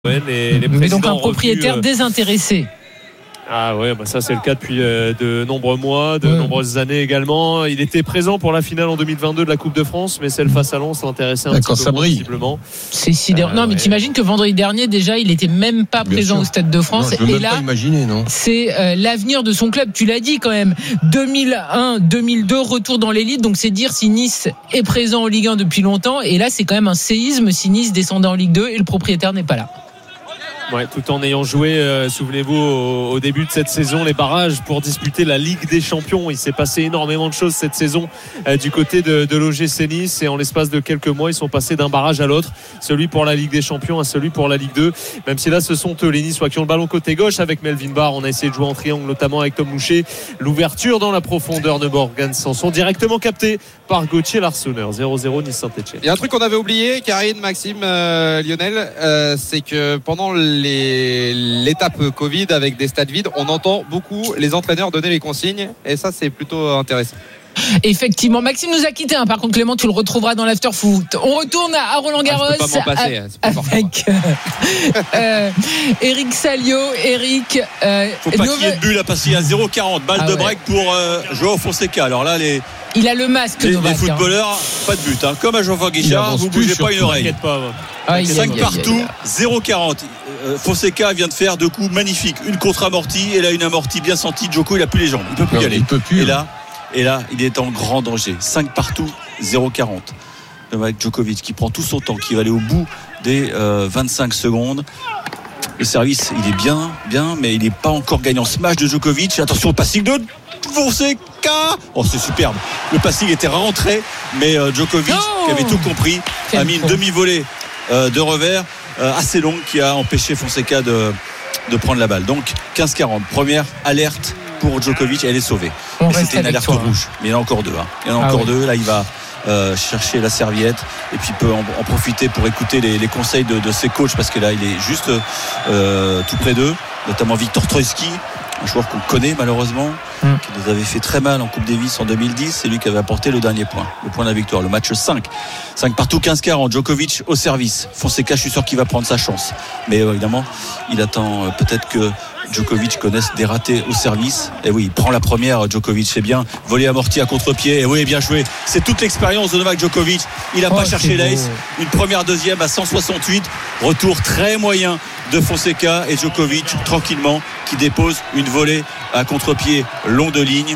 Ouais, les mais donc un présidents propriétaire désintéressé. Ah ouais, bah ça c'est le cas depuis de nombreux mois, de nombreuses années également. Il était présent pour la finale en 2022 de la Coupe de France, mais celle face à Lens l'intéressait un petit peu moins, visiblement. C'est sidérant. Non, mais t'imagines que vendredi dernier déjà, il était même pas présent au Stade de France. Non, je veux même pas imaginer, non. C'est l'avenir de son club. Tu l'as dit quand même. 2001, 2002, retour dans l'élite. Donc c'est dire si Nice est présent en Ligue 1 depuis longtemps. Et là, c'est quand même un séisme si Nice descendait en Ligue 2 et le propriétaire n'est pas là. Ouais, tout en ayant joué, souvenez-vous, au début de cette saison, les barrages pour disputer la Ligue des Champions. Il s'est passé énormément de choses cette saison du côté de l'OGC Nice, et en l'espace de quelques mois, ils sont passés d'un barrage à l'autre, celui pour la Ligue des Champions à celui pour la Ligue 2. Même si là, ce sont eux, les Niçois, qui ont le ballon côté gauche avec Melvin Barr. On a essayé de jouer en triangle, notamment avec Tom Mouchet. L'ouverture dans la profondeur de Morgan Sanson, directement capté par Gauthier Larsonneur. 0-0 Nice-Saint-Etienne. Il y a un truc qu'on avait oublié, Karine, Maxime, Lionel, c'est que pendant l'étape Covid avec des stades vides, on entend beaucoup les entraîneurs donner les consignes, et ça c'est plutôt intéressant. Effectivement, Maxime nous a quitté. Par contre, Clément, tu le retrouveras dans l'after foot. On retourne à Roland-Garros avec Eric Salio. Eric, faut pas qu'il y ait de bulle à passer à 0,40 balle de break pour Joao Fonseca. Alors là, il a le masque, les footballeurs, pas de but, hein. Comme à Jean-François Guichard, vous bougez pas une oreille. 5 partout, 0,40. Fonseca vient de faire 2 coups magnifiques, une contre-amortie et là une amortie bien sentie. Djoko, il a plus les jambes, il peut plus y aller. Et là, il est en grand danger. 5 partout, 0,40. Novak Djokovic qui prend tout son temps, qui va aller au bout des 25 secondes. Le service, il est bien, mais il n'est pas encore gagnant. Smash de Djokovic. Attention au passing de Fonseca. Oh, c'est superbe. Le passing était rentré, mais Djokovic, qui avait tout compris, a mis une demi-volée de revers assez longue qui a empêché Fonseca de prendre la balle. Donc 15-40, première alerte pour Djokovic, elle est sauvée. C'était une alerte rouge, mais il y en a encore 2. Il y en a encore 2. Là, il va chercher la serviette et puis peut en profiter pour écouter les conseils de ses coachs, parce que là, il est juste tout près d'eux, notamment Viktor Troïski, un joueur qu'on connaît malheureusement, qui nous avait fait très mal en Coupe Davis en 2010. C'est lui qui avait apporté le dernier point, le point de la victoire, le match 5 partout, 15-40. Djokovic au service. Fonseca, je suis sûr qu'il va prendre sa chance, mais évidemment il attend peut-être que Djokovic connaisse des ratés au service. Et oui, il prend la première. Djokovic, c'est bien. Volée amortie à contre-pied. Et oui, bien joué. C'est toute l'expérience de Novak Djokovic. Il n'a pas cherché l'ace. Une première, deuxième à 168. Retour très moyen de Fonseca, et Djokovic tranquillement qui dépose une volée à contre-pied long de ligne.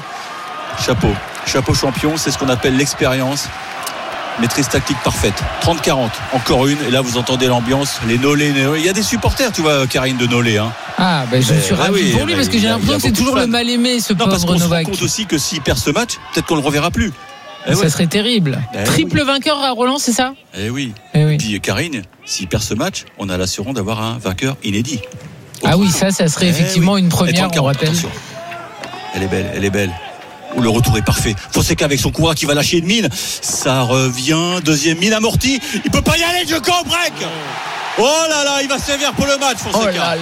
Chapeau champion, c'est ce qu'on appelle l'expérience. Maîtrise tactique parfaite. 30-40, encore une. Et là, vous entendez l'ambiance, les Nolé. Il y a des supporters, tu vois, Karine, de Nolé. Je suis ravi pour lui, parce que j'ai l'impression que c'est toujours le mal aimé, ce pauvre Novak. Parce qu'on se rend compte aussi que s'il perd ce match, peut-être qu'on le reverra plus. Ça serait terrible. Triple vainqueur à Roland, c'est ça ? Et puis Karine, s'il perd ce match, on a l'assurance d'avoir un vainqueur inédit. Oui, ça serait effectivement une première, on rappelle. Attention. Elle est belle. Où le retour est parfait. Fonseca avec son coureur qui va lâcher une mine. Ça revient. Deuxième mine amortie. Il peut pas y aller, Djoko, break. Oh là là, il va sévir pour le match, Fonseca.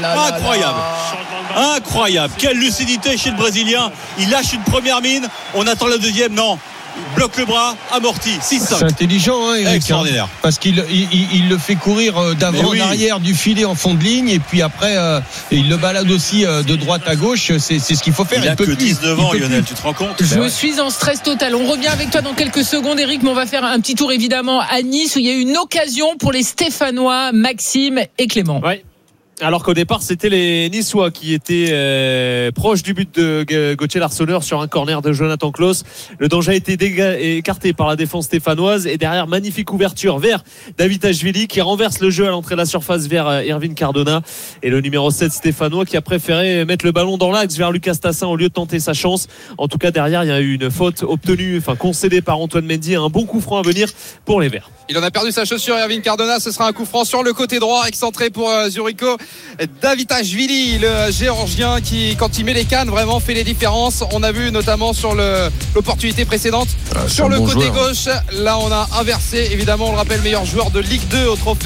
Incroyable. Quelle lucidité chez le Brésilien. Il lâche une première mine. On attend la deuxième. Non. Il bloque le bras, amorti. 6-5. C'est intelligent, Eric. Extraordinaire. Parce qu'il le fait courir d'avant en arrière, du filet en fond de ligne, et puis après il le balade aussi de droite à gauche. C'est ce qu'il faut faire. Il a que 19 ans, Lionel, tu te rends compte ? Je suis en stress total. On revient avec toi dans quelques secondes, Eric, mais on va faire un petit tour évidemment à Nice, où il y a eu une occasion pour les Stéphanois, Maxime et Clément. Ouais. Alors qu'au départ, c'était les Niçois qui étaient proches du but de Gauthier Larsonneur sur un corner de Jonathan Klaus. Le danger a été écarté par la défense stéphanoise, et derrière, magnifique ouverture vers Davitashvili qui renverse le jeu à l'entrée de la surface vers Irvine Cardona, et le numéro 7 stéphanois qui a préféré mettre le ballon dans l'axe vers Lucas Tassin au lieu de tenter sa chance. En tout cas, derrière, il y a eu une faute concédée par Antoine Mendy, un bon coup franc à venir pour les Verts. Il en a perdu sa chaussure, Irvine Cardona. Ce sera un coup franc sur le côté droit, excentré pour Zurigo Davitashvili, le géorgien qui, quand il met les cannes, vraiment fait les différences. On a vu notamment sur l'opportunité précédente sur le côté gauche. Là, on a inversé, évidemment, on le rappelle, meilleur joueur de Ligue 2 au trophée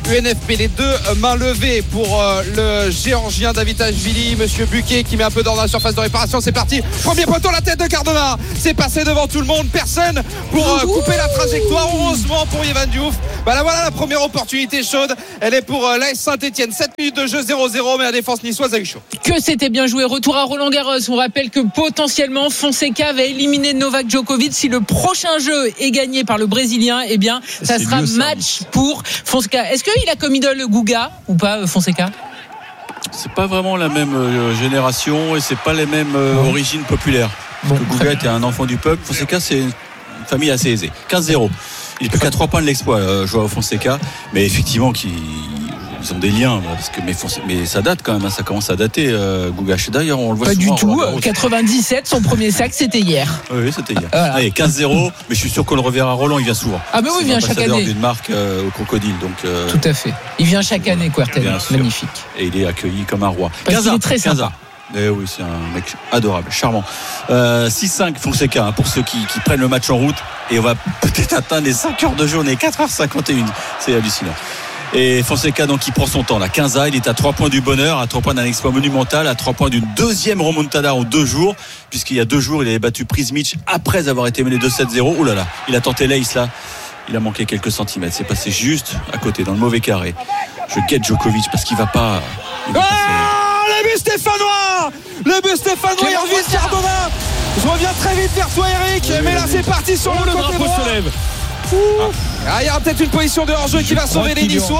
UNFP. Les deux mains levées pour le Géorgien Davitashvili. Monsieur Buquet qui met un peu d'ordre dans la surface de réparation. C'est parti. Premier poteau, la tête de Cardona. C'est passé devant tout le monde. Personne pour couper la trajectoire. Heureusement pour Yvan Diouf. Voilà la première opportunité chaude. Elle est pour l'AS Saint-Etienne. 7 minutes de jeu, 0-0. Mais la défense niçoise a eu chaud. Que c'était bien joué. Retour à Roland-Garros. On rappelle que potentiellement Fonseca va éliminer Novak Djokovic. Si le prochain jeu est gagné par le Brésilien, eh bien, ça sera match pour Fonseca. Est-ce qu'il a comme idole Guga ou pas, Fonseca? C'est pas vraiment la même génération et c'est pas les mêmes origines populaires. Parce que Guga était un enfant du peuple. Fonseca, c'est une famille assez aisée. 15-0. Il est plus qu'à 3 points de l'exploit, Joao Fonseca. Mais effectivement, ils ont des liens, parce que mais ça date quand même, ça commence à dater. Guga, d'ailleurs, on le voit pas souvent. Pas du tout. 97, son premier sac, c'était hier. Oui, c'était hier. Voilà. Allez, 15-0, mais je suis sûr qu'on le reverra. Roland, il vient souvent. Ah, mais oui, il vient chaque année. D'une marque au Crocodile, donc. Tout à fait. Il vient chaque année, Quartel. Magnifique. Et il est accueilli comme un roi. Parce qu'il est très sympa. Eh oui, c'est un mec adorable, charmant. 6-5 Fonseca, pour ceux qui prennent le match en route. Et on va peut-être atteindre les 5 heures de journée, 4h51. C'est hallucinant. Et Fonseca, donc, il prend son temps là. 15A, il est à 3 points du bonheur, à 3 points d'un exploit monumental, à 3 points d'une deuxième remontada en 2 jours, puisqu'il y a 2 jours, il avait battu Prismic après avoir été mené 2-7-0. Ouh là là, il a tenté l'ace là. Il a manqué quelques centimètres. C'est passé juste à côté, dans le mauvais carré. Je guette Djokovic parce qu'il va pas. Le but stéphanois, il revient Cardona. Je reviens très vite vers toi, Eric. Mais là, c'est parti sur le côté droit. Il y aura peut-être une position de hors-jeu qui va sauver les Niçois.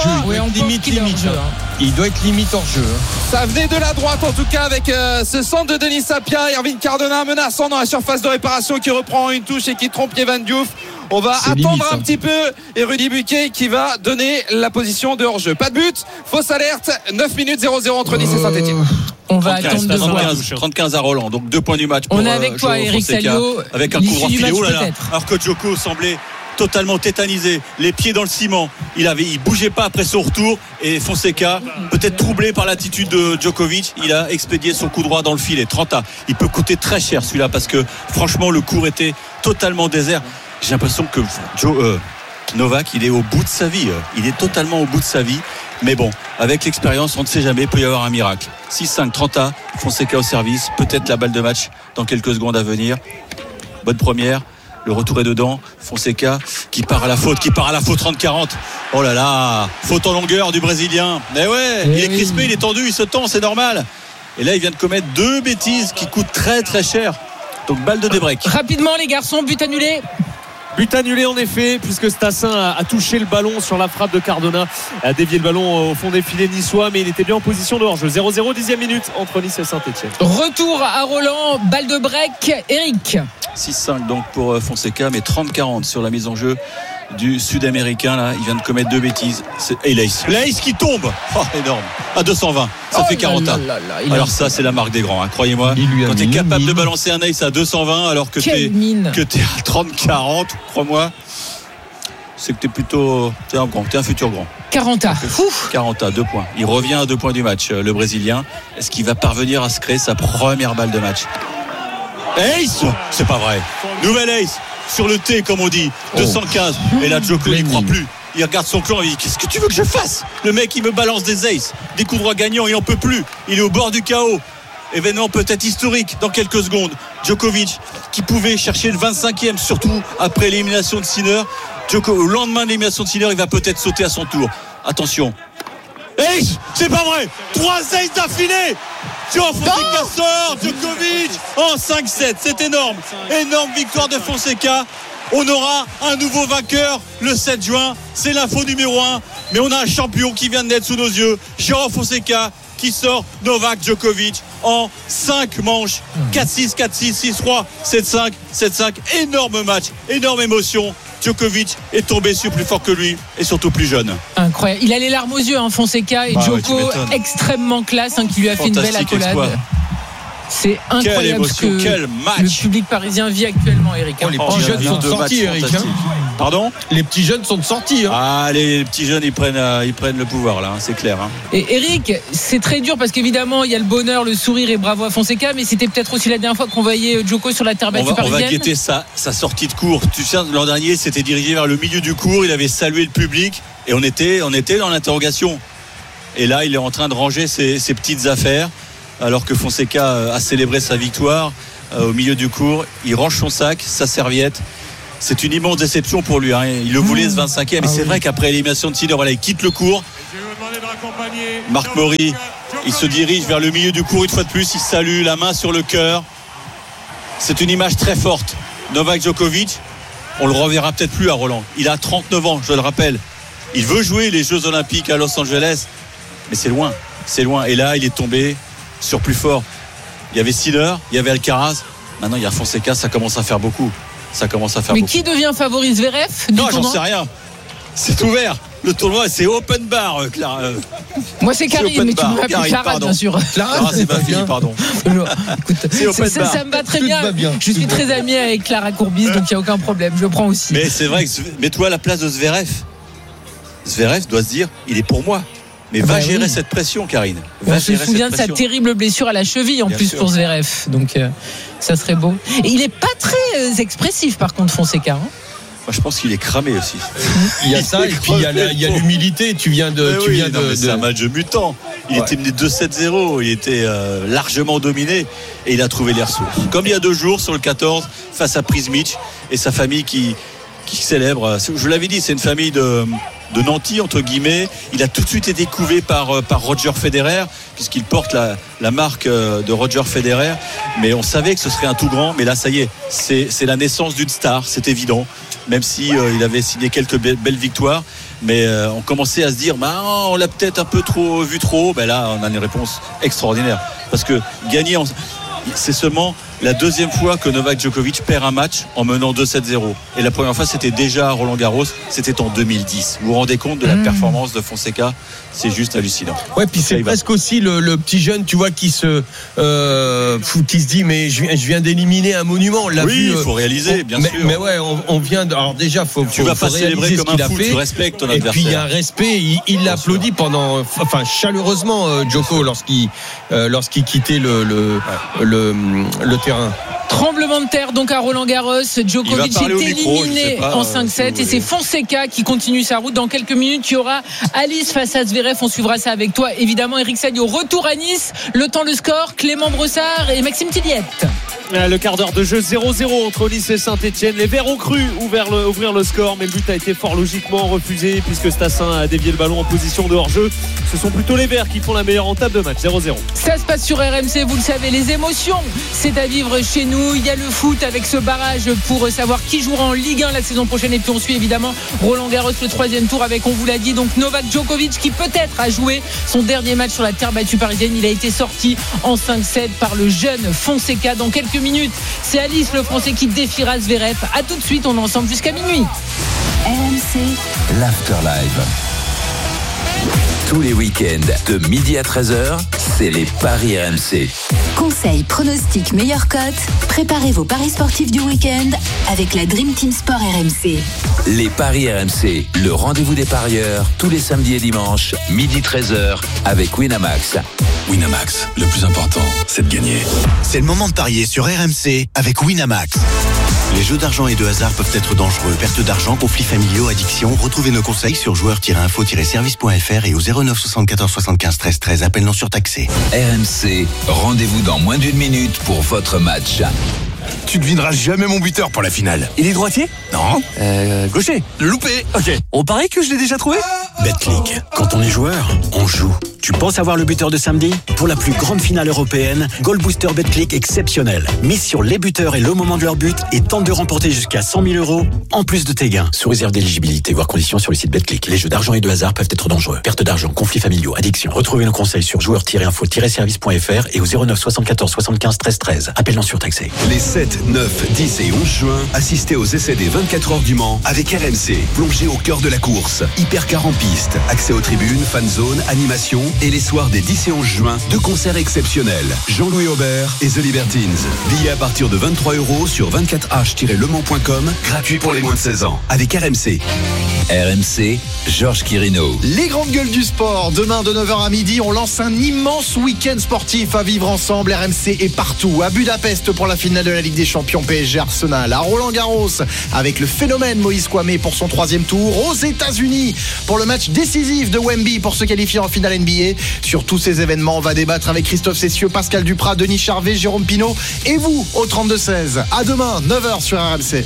Il doit être limite hors-jeu. Ça venait de la droite en tout cas avec ce centre de Denis Sapia. Irvine Cardona menaçant dans la surface de réparation qui reprend une touche et qui trompe Yvan Diouf. On va attendre un petit peu et Rudy Buquet qui va donner la position de hors-jeu. Pas de but, fausse alerte, 9 minutes 0-0 entre Nice et Saint-Etienne. On va attendre de voir. 30-15 à Roland, donc 2 points du match pour on est avec toi, Eric Salio, avec un coup droit filé. Oh là là, alors que Djoko semblait totalement tétanisé, les pieds dans le ciment, il bougeait pas après son retour, et Fonseca, peut-être troublé par l'attitude de Djokovic, il a expédié son coup droit dans le filet. 30A, il peut coûter très cher celui-là, parce que franchement le court était totalement désert. J'ai l'impression que Novak, il est au bout de sa vie, il est totalement au bout de sa vie, mais bon, avec l'expérience, on ne sait jamais, il peut y avoir un miracle. 6-5, 30A, Fonseca au service, peut-être la balle de match dans quelques secondes à venir. Bonne première. Le retour est dedans. Fonseca qui part à la faute 30-40. Oh là là, faute en longueur du Brésilien. Mais ouais, il est crispé, il est tendu, il se tend, c'est normal. Et là, il vient de commettre 2 bêtises qui coûtent très très cher. Donc balle de débreak. Rapidement les garçons, but annulé. But annulé en effet, puisque Stassin a touché le ballon sur la frappe de Cardona, a dévié le ballon au fond des filets niçois, mais il était bien en position de hors-jeu. 0-0, 10e minute entre Nice et Saint-Etienne. Retour à Roland, balle de break, Eric. 6-5 donc pour Fonseca, mais 30-40 sur la mise en jeu du Sud-Américain. Là, il vient de commettre 2 bêtises. Et l'ace qui tombe, énorme, à 220, ça fait 40 ans. Alors ça, c'est la marque des grands, croyez-moi. Quand tu es capable de balancer un ace à 220 alors que tu es à 30-40, crois-moi, c'est que t'es un futur grand. 40 à 2 points. Il revient à 2 points du match, le Brésilien. Est-ce qu'il va parvenir à se créer sa première balle de match? Ace, c'est pas vrai. Nouvelle ace sur le T, comme on dit. 215. Et là, Djoko, il croit plus. Il regarde son clan et il dit: qu'est-ce que tu veux que je fasse? Le mec, il me balance des aces, des coups droits gagnants, il en peut plus. Il est au bord du chaos. Événement peut-être historique dans quelques secondes. Djokovic, qui pouvait chercher le 25e, surtout après l'élimination de Sinner. Au lendemain de l'élimination de Sinner, il va peut-être sauter à son tour. Attention. Ace, c'est pas vrai. 3 aces d'affilée. Fonseca sort, Djokovic en 5-7, c'est énorme. Énorme victoire de Fonseca. On aura un nouveau vainqueur le 7 juin. C'est l'info numéro 1. Mais on a un champion qui vient de naître sous nos yeux. Joao Fonseca qui sort Novak Djokovic en 5 manches. 4-6, 4-6, 6-3, 7-5, 7-5. Énorme match, énorme émotion. Djokovic est tombé sur plus fort que lui et surtout plus jeune. Incroyable. Il a les larmes aux yeux, Fonseca, et Djoko extrêmement classe, qui lui a fait une belle accolade. Exploit. C'est incroyable quelle émotion, quel match. Le public parisien vit actuellement, Eric. Les petits jeunes sont sortis, Eric. Pardon ? Les petits jeunes sont de sortie. Ah, les petits jeunes, ils prennent le pouvoir là, c'est clair. Et Eric, c'est très dur parce qu'évidemment, il y a le bonheur, le sourire et bravo à Fonseca, mais c'était peut-être aussi la dernière fois qu'on voyait Djoko sur la terre battue parisienne. On va guetter sa sortie de cours. Tu sais, l'an dernier, c'était dirigé vers le milieu du cours, il avait salué le public et on était dans l'interrogation. Et là, il est en train de ranger ses petites affaires alors que Fonseca a célébré sa victoire au milieu du cours. Il range son sac, sa serviette. C'est une immense déception pour lui. Il le voulait ce 25e. Et c'est vrai qu'après l'élimination de Sinner, il quitte le cours. Marc Maury, il se dirige vers le milieu du cours une fois de plus. Il salue, la main sur le cœur. C'est une image très forte. Novak Djokovic, on le reverra peut-être plus à Roland. Il a 39 ans, je le rappelle. Il veut jouer les Jeux Olympiques à Los Angeles. Mais c'est loin. Et là, il est tombé sur plus fort. Il y avait Sinner, il y avait Alcaraz. Maintenant, il y a Fonseca, ça commence à faire beaucoup. Mais qui devient favori, Zverev? Non, j'en sais rien. C'est ouvert. Le tournoi, c'est open bar, Clara. Moi, c'est Karine, mais tu me m'appelles Clara, bien sûr. Clara, c'est ma fille, pardon. Écoute, ça me va très bien. Je suis très ami avec Clara Courbis, donc il n'y a aucun problème. Je le prends aussi. Mais c'est vrai que mets-toi à la place de Zverev. Zverev doit se dire, il est pour moi. Mais va gérer cette pression, Karine. On se souvient de sa terrible blessure à la cheville en plus pour Zverev. Donc ça serait beau. Et il n'est pas très expressif par contre, Fonseca. Moi, je pense qu'il est cramé aussi. Il y a ça et puis il y a l'humilité. C'est un match de mutant. Il était mené 2-7-0. Il était largement dominé et il a trouvé les ressources. Comme il y a 2 jours sur le 14 face à Prismic et sa famille qui célèbre. Je l'avais dit, c'est une famille de nantis entre guillemets. Il a tout de suite été couvé par Roger Federer puisqu'il porte la marque de Roger Federer, mais on savait que ce serait un tout grand. Mais là ça y est, c'est la naissance d'une star, c'est évident, même si il avait signé quelques belles victoires, mais on commençait à se dire on l'a peut-être un peu trop vu trop haut. Là on a une réponse extraordinaire parce que gagner c'est seulement la deuxième fois que Novak Djokovic perd un match en menant 2-7-0. Et la première fois, c'était déjà à Roland-Garros, c'était en 2010. Vous vous rendez compte de la performance de Fonseca? C'est juste hallucinant. Ouais, puis c'est presque aussi le petit jeune, tu vois, qui se dit mais je viens d'éliminer un monument. On l'a vu. Il faut réaliser, bien sûr. Mais ouais, on vient. Alors déjà, tu vas pas célébrer comme un fou, tu respectes ton adversaire. Et puis il y a un respect. Il l'applaudit chaleureusement, Djoko lorsqu'il quittait le terrain. Tremblement de terre donc à Roland-Garros. Djokovic est éliminé en 5-7 et c'est Fonseca qui continue sa route. Dans quelques minutes, il y aura Alice face à Zverev. On suivra ça avec toi. Évidemment, Eric Salio, retour à Nice. Le temps, le score, Clément Brossard et Maxime Tilliette. Le quart d'heure de jeu 0-0 entre Nice et Saint-Etienne. Les Verts ont cru ouvrir le score, mais le but a été fort logiquement refusé puisque Stassin a dévié le ballon en position de hors-jeu. Ce sont plutôt les Verts qui font la meilleure entame de match. 0-0. Ça se passe sur RMC, vous le savez, les émotions, c'est à vivre chez nous. Il y a le foot avec ce barrage pour savoir qui jouera en Ligue 1 la saison prochaine. Et puis on suit évidemment Roland-Garros, le 3e tour avec, on vous l'a dit, donc Novak Djokovic qui peut-être a joué son dernier match sur la terre battue parisienne. Il a été sorti en 5-7 par le jeune Fonseca. Dans quelques minutes, c'est Alice, le Français, qui défiera Zverev. A tout de suite, on est ensemble jusqu'à minuit. RMC, l'Afterlife. Tous les week-ends de midi à 13h, c'est les paris RMC. Conseils, pronostics, meilleures cotes. Préparez vos paris sportifs du week-end avec la Dream Team Sport RMC. Les paris RMC, le rendez-vous des parieurs, tous les samedis et dimanches, midi 13h, avec Winamax. Winamax, le plus important, c'est de gagner. C'est le moment de parier sur RMC avec Winamax. Les jeux d'argent et de hasard peuvent être dangereux. Perte d'argent, conflits familiaux, addiction. Retrouvez nos conseils sur joueurs-info-service.fr et au 09 74 75 13 13. Appel non surtaxé. RMC, rendez-vous dans moins d'une minute pour votre match. Tu devineras jamais mon buteur pour la finale. Il est droitier? Non. Gaucher? Loupé. Ok. On parie que je l'ai déjà trouvé? Betclic. Quand on est joueur, on joue. Tu penses avoir le buteur de samedi? Pour la plus grande finale européenne, Goal Booster Betclic exceptionnel. Mise sur les buteurs et le moment de leur but et tente de remporter jusqu'à 100 000 € en plus de tes gains. Sous réserve d'éligibilité, voire conditions sur le site Betclic. Les jeux d'argent et de hasard peuvent être dangereux. Perte d'argent, conflits familiaux, addiction. Retrouvez nos conseils sur joueurs-info-service.fr et au 09 74 75 13 13. Appel non surtaxé. Les 7, 9, 10 et 11 juin, assistez aux essais des 24 heures du Mans avec RMC. Plongez au cœur de la course. Hypercar en piste, piste, accès aux tribunes, fan zone, animation et les soirs des 10 et 11 juin, 2 concerts exceptionnels. Jean-Louis Aubert et The Libertines. Billets à partir de 23 € sur 24h-lemans.com, gratuit pour les moins de 16 ans. Avec RMC. RMC, Georges Quirino. Les grandes gueules du sport. Demain de 9h à midi, on lance un immense week-end sportif à vivre ensemble. RMC est partout. À Budapest pour la finale de la Ligue des Champions PSG Arsenal. À Roland-Garros avec le phénomène Moïse Kouamé pour son 3e tour. Aux États-Unis pour le match décisif de Wemby pour se qualifier en finale NBA. Sur tous ces événements, on va débattre avec Christophe Cessieux, Pascal Duprat, Denis Charvet, Jérôme Pinault et vous au 32-16. À demain, 9h sur RMC.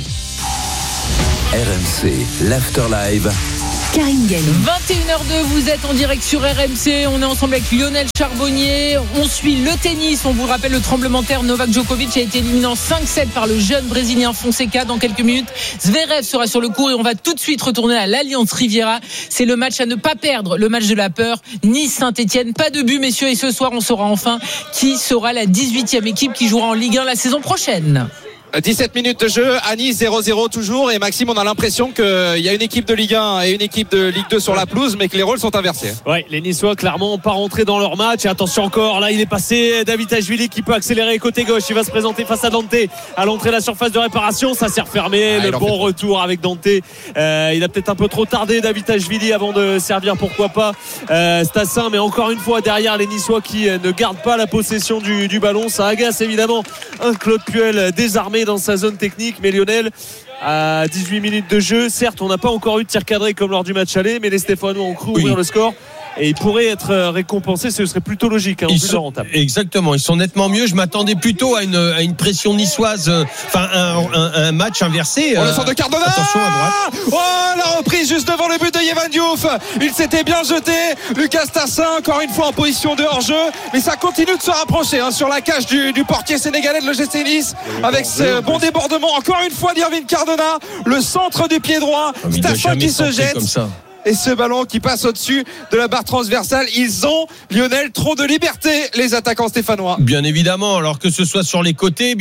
RMC, l'After Live. Karine Galli. 21h02, vous êtes en direct sur RMC. On est ensemble avec Lionel Charbonnier. On suit le tennis. On vous rappelle le tremblement de terre. Novak Djokovic a été éliminé en 5-7 par le jeune Brésilien Fonseca. Dans quelques minutes, Zverev sera sur le court et on va tout de suite retourner à l'Allianz Riviera. C'est le match à ne pas perdre, le match de la peur. Nice-Saint-Etienne, pas de but, messieurs. Et ce soir, on saura enfin qui sera la 18e équipe qui jouera en Ligue 1 la saison prochaine. 17 minutes de jeu à Nice, 0-0 toujours. Et Maxime, on a l'impression qu'il y a une équipe de Ligue 1 et une équipe de Ligue 2 sur la pelouse, mais que les rôles sont inversés. Ouais, les Niçois clairement pas rentrés dans leur match. Et attention encore, là il est passé Davitashvili qui peut accélérer côté gauche. Il va se présenter face à Dante à l'entrée de la surface de réparation. Ça s'est refermé. Le bon retour avec Dante. Il a peut-être un peu trop tardé Davitashvili avant de servir, pourquoi pas Stassin. Mais encore une fois derrière les Niçois qui ne gardent pas la possession du ballon. Ça agace évidemment un Claude Puel désarmé dans sa zone technique. Mais Lionel, à 18 minutes de jeu, certes on n'a pas encore eu de tir cadré comme lors du match aller, mais les Stéphanois ont cru ouvrir le score et ils pourraient être récompensés. Ce serait plutôt logique, plus rentable. Exactement, ils sont nettement mieux. Je m'attendais plutôt à une pression niçoise, enfin un match inversé. Le centre de Cardona. Attention à droite. Oh, la reprise juste devant le but de Yvan Diouf. Il s'était bien jeté. Lucas Tassin encore une fois en position de hors-jeu, mais ça continue de se rapprocher sur la cage du portier sénégalais de l'OGC Nice, avec ce bon débordement encore une fois d'Irvine Cardona, le centre du pied droit. Tassin qui se jette comme ça. Et ce ballon qui passe au-dessus de la barre transversale. Ils ont, Lionel, trop de liberté, les attaquants stéphanois. Bien évidemment, alors que ce soit sur les côtés,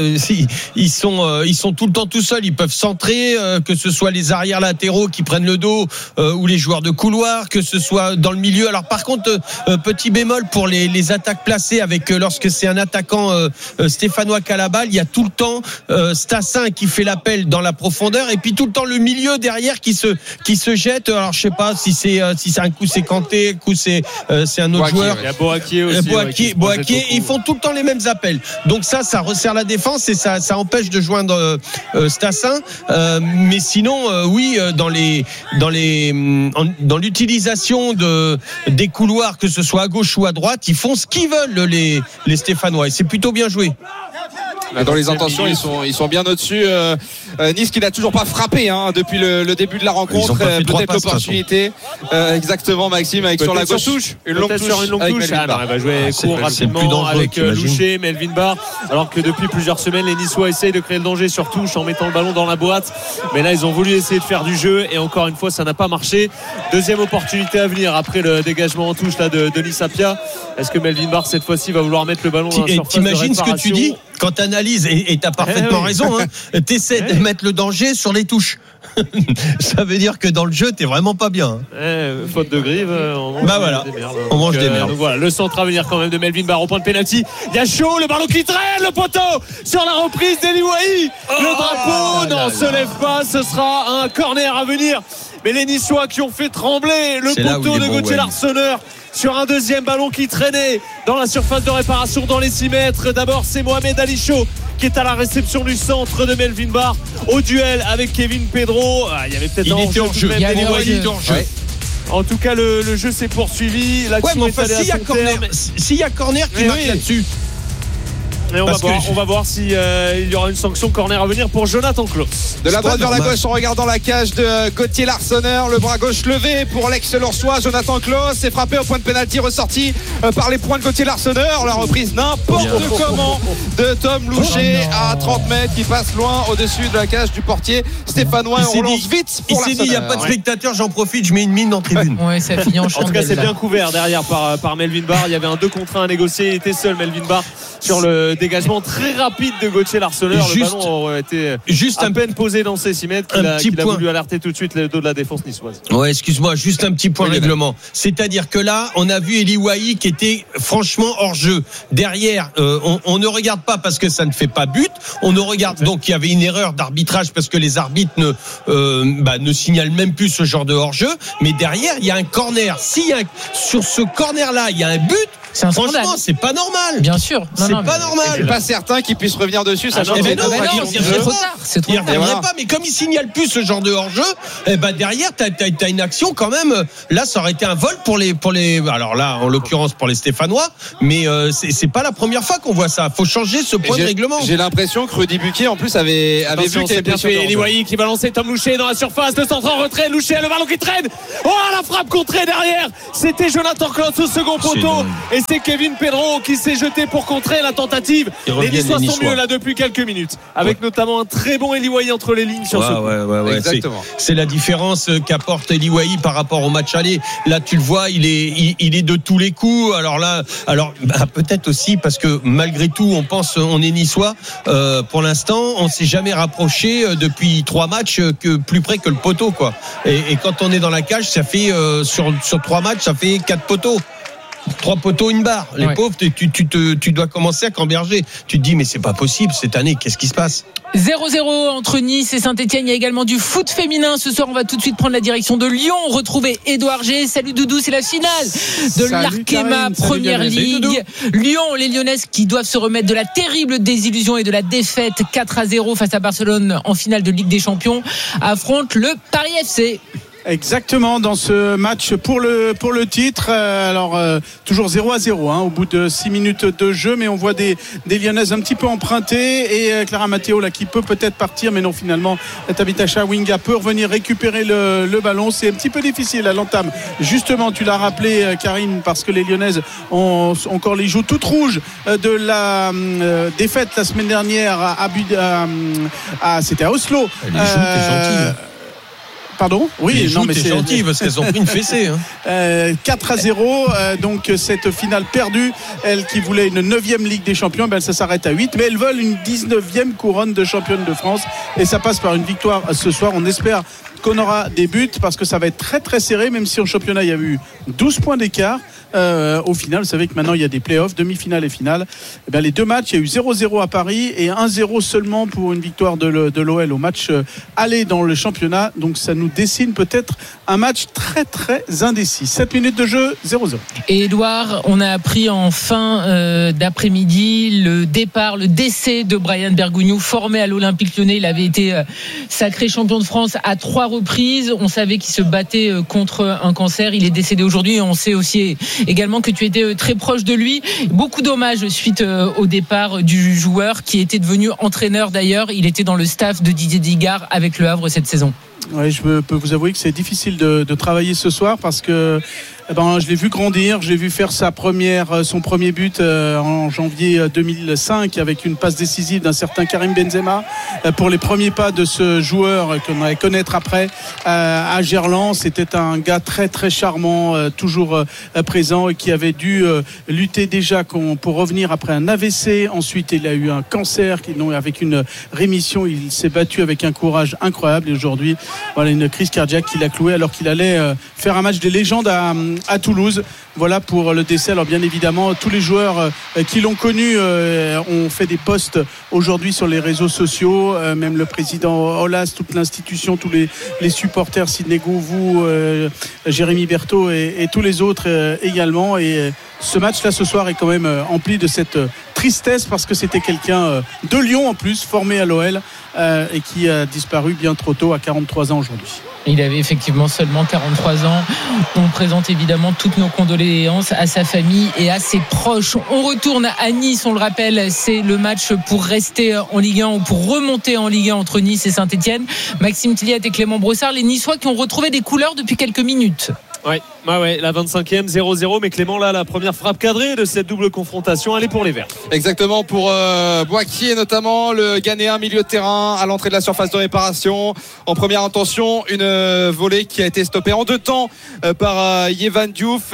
ils sont tout le temps tout seuls. Ils peuvent centrer, que ce soit les arrières latéraux qui prennent le dos, ou les joueurs de couloir, que ce soit dans le milieu. Alors par contre, petit bémol pour les attaques placées, avec lorsque c'est un attaquant stéphanois qu'à la balle, il y a tout le temps Stassin qui fait l'appel dans la profondeur, et puis tout le temps le milieu derrière qui se jette. Alors je sais pas si c'est un coup c'est Kanté, un coup c'est un autre joueur. Il y a Boakier aussi. Boakier, ils font tout le temps les mêmes appels. Donc ça resserre la défense et ça empêche de joindre Stassin. Mais sinon, oui, dans l'utilisation des couloirs, que ce soit à gauche ou à droite, ils font ce qu'ils veulent les Stéphanois, et c'est plutôt bien joué. Dans les intentions, ils sont bien au-dessus. Nice qui n'a toujours pas frappé depuis le début de la rencontre. Peut-être l'opportunité. Exactement, Maxime, avec sur la gauche touche. Une longue touche. Elle va jouer court rapidement avec Loucher, Melvin Barr. Alors que depuis plusieurs semaines, les Niçois essayent de créer le danger sur touche en mettant le ballon dans la boîte. Mais là, ils ont voulu essayer de faire du jeu et encore une fois, ça n'a pas marché. Deuxième opportunité à venir après le dégagement en touche là de Denis Sapia. Est-ce que Melvin Barr cette fois-ci va vouloir mettre le ballon dans la surface de réparation? T'imagines ce que tu dis quand tu analyses, et tu as parfaitement raison, t'essaies de mettre le danger sur les touches. Ça veut dire que dans le jeu, t'es vraiment pas bien. Faute de grive, on mange des merdes. Donc voilà, le centre à venir quand même de Melvin Barr au point de pénalty. Il y a chaud, le ballon qui traîne, le poteau sur la reprise d'Eli Wahi. Le drapeau se lève pas, ce sera un corner à venir. Mais les Niçois qui ont fait trembler le poteau de Gauthier Larsonneur sur un deuxième ballon qui traînait dans la surface de réparation dans les 6 mètres. D'abord, c'est Mohamed Ali Chaud qui est à la réception du centre de Melvin Barr au duel avec Kevin Pedro. Il y avait peut-être un jeu. En tout cas, le jeu s'est poursuivi. S'il y a corner qui marque là-dessus. Et on va voir s'il y aura une sanction corner à venir pour Jonathan Klaus. De la droite vers la gauche en regardant la cage de Gauthier Larsonneur, le bras gauche levé pour l'ex-Lorsois Jonathan Klaus, c'est frappé au point de pénalty, ressorti par les poings de Gauthier Larsonneur. La reprise n'importe comment de Tom Loucher à 30 mètres qui passe loin au-dessus de la cage du portier stéphanois. On relance vite pour Larsonneur. Il s'est dit, il n'y a pas de spectateurs, j'en profite, je mets une mine en tribune. Ouais, ça finit en tout cas, c'est bien couvert derrière par Melvin Barr. Il y avait un 2 contre 1 à négocier, il était seul Melvin Barr sur le dégagement très rapide de Gauthier Larsonneur. Le ballon aurait été à peine posé dans ses 6 mètres qu'il a voulu alerter tout de suite le dos de la défense niçoise. Ouais, excuse-moi, juste un petit point règlement. C'est-à-dire que là, on a vu Eli Wahi qui était franchement hors jeu. Derrière, on ne regarde pas parce que ça ne fait pas but. On ne regarde donc il y avait une erreur d'arbitrage parce que les arbitres ne signalent même plus ce genre de hors-jeu. Mais derrière, il y a un corner. Sur ce corner-là, il y a un but. Franchement, c'est pas normal. Bien sûr. C'est pas normal. Je suis pas certain qu'il puisse revenir dessus. C'est trop tard. C'est trop tard. Pas, mais comme il signale plus ce genre de hors-jeu, derrière, t'as une action quand même. Là, ça aurait été un vol pour les. Alors là, en l'occurrence, pour les Stéphanois. Mais c'est pas la première fois qu'on voit ça. Faut changer ce point de règlement. J'ai l'impression que Rudy Buquet, en plus, avait vu qu'il était bien fait. Eli Wahi qui va lancer Tom Louchet dans la surface. Le centre en retrait. Louchet, le ballon qui traîne. Oh, la frappe contrée derrière. C'était Jonathan Klaus au second poteau. Et c'est Kevin Pedro qui s'est jeté pour contrer la tentative. Les Niçois sont mieux là depuis quelques minutes, avec notamment un très bon Eli Wahi entre les lignes sur ce coup. Exactement. C'est la différence qu'apporte Eli Wahi par rapport au match aller. Là, tu le vois, il est de tous les coups. Alors là, peut-être aussi parce que malgré tout, on est Niçois. Pour l'instant, on s'est jamais rapproché depuis 3 matchs que plus près que le poteau, quoi. Et quand on est dans la cage, ça fait sur 3 matchs, ça fait 4 poteaux. 3 poteaux, une barre. Les pauvres, tu dois commencer à camberger. Tu te dis, mais c'est pas possible cette année. Qu'est-ce qui se passe? 0-0 entre Nice et Saint-Etienne. Il y a également du foot féminin. Ce soir, on va tout de suite prendre la direction de Lyon. Retrouver Édouard G. Salut Doudou, c'est la finale de l'Arkema Première Ligue. Lyon, les Lyonnaises qui doivent se remettre de la terrible désillusion et de la défaite 4-0 face à Barcelone en finale de Ligue des Champions, affrontent le Paris FC. Exactement, dans ce match pour le titre. Toujours 0-0 au bout de 6 minutes de jeu, mais on voit des Lyonnaises un petit peu empruntées et Clara Matteo là qui peut-être partir, mais non, finalement Tabitha Chawinga peut revenir récupérer le ballon. C'est un petit peu difficile à l'entame. Justement, tu l'as rappelé, Karine, parce que les Lyonnaises ont encore les joues toutes rouges de la défaite la semaine dernière c'était à Oslo. Les joues, t'es gentil. Pardon ? Oui, mais c'est gentil parce qu'elles ont pris une fessée. 4-0, donc cette finale perdue. Elle qui voulait une 9e Ligue des Champions, ça s'arrête à 8. Mais elles veulent une 19e couronne de championne de France. Et ça passe par une victoire ce soir. On espère qu'on aura des buts parce que ça va être très très serré, même si en championnat il y a eu 12 points d'écart. Au final, vous savez que maintenant il y a des playoffs, demi-finale et finale. Les 2 matchs, il y a eu 0-0 à Paris et 1-0 seulement pour une victoire de l'OL au match aller dans le championnat. Donc ça nous dessine peut-être un match très très indécis. 7 minutes de jeu, 0-0. Et Edouard, on a appris en fin d'après-midi le décès de Brian Bergogneau, formé à l'Olympique Lyonnais. Il avait été sacré champion de France à 3 reprises. On savait qu'il se battait contre un cancer. Il est décédé aujourd'hui et on sait aussi également que tu étais très proche de lui. Beaucoup d'hommages suite au départ du joueur qui était devenu entraîneur d'ailleurs. Il était dans le staff de Didier Digard avec Le Havre cette saison. Oui, je peux vous avouer que c'est difficile de travailler ce soir parce que je l'ai vu grandir, je l'ai vu faire son premier but en janvier 2005 avec une passe décisive d'un certain Karim Benzema pour les premiers pas de ce joueur qu'on allait connaître après à Gerland. C'était un gars très très charmant, toujours présent et qui avait dû lutter déjà pour revenir après un AVC. Ensuite, il a eu un cancer avec une rémission. Il s'est battu avec un courage incroyable et aujourd'hui, une crise cardiaque qui l'a cloué alors qu'il allait faire un match des légendes à Toulouse. Voilà pour le décès. Alors bien évidemment, tous les joueurs qui l'ont connu ont fait des posts aujourd'hui sur les réseaux sociaux, même le président Aulas, toute l'institution, tous les supporters, Sidney Govou, Jérémy Berthaud et tous les autres également. Et ce match-là ce soir est quand même empli de cette tristesse parce que c'était quelqu'un de Lyon en plus, formé à l'OL et qui a disparu bien trop tôt à 43 ans aujourd'hui. Il avait effectivement seulement 43 ans. On présente évidemment toutes nos condoléances à sa famille et à ses proches. On retourne à Nice, on le rappelle, c'est le match pour rester en Ligue 1 ou pour remonter en Ligue 1 entre Nice et Saint-Etienne. Maxime Tilliat et Clément Brossard, les Niçois qui ont retrouvé des couleurs depuis quelques minutes. Ouais, Ouais, la 25e, 0-0. Mais Clément, là, la première frappe cadrée de cette double confrontation, elle est pour les Verts. Exactement, pour Boakier notamment, le Ghanéen milieu de terrain à l'entrée de la surface de réparation. En première intention, une volée qui a été stoppée en 2 temps par Yehvan Diouf.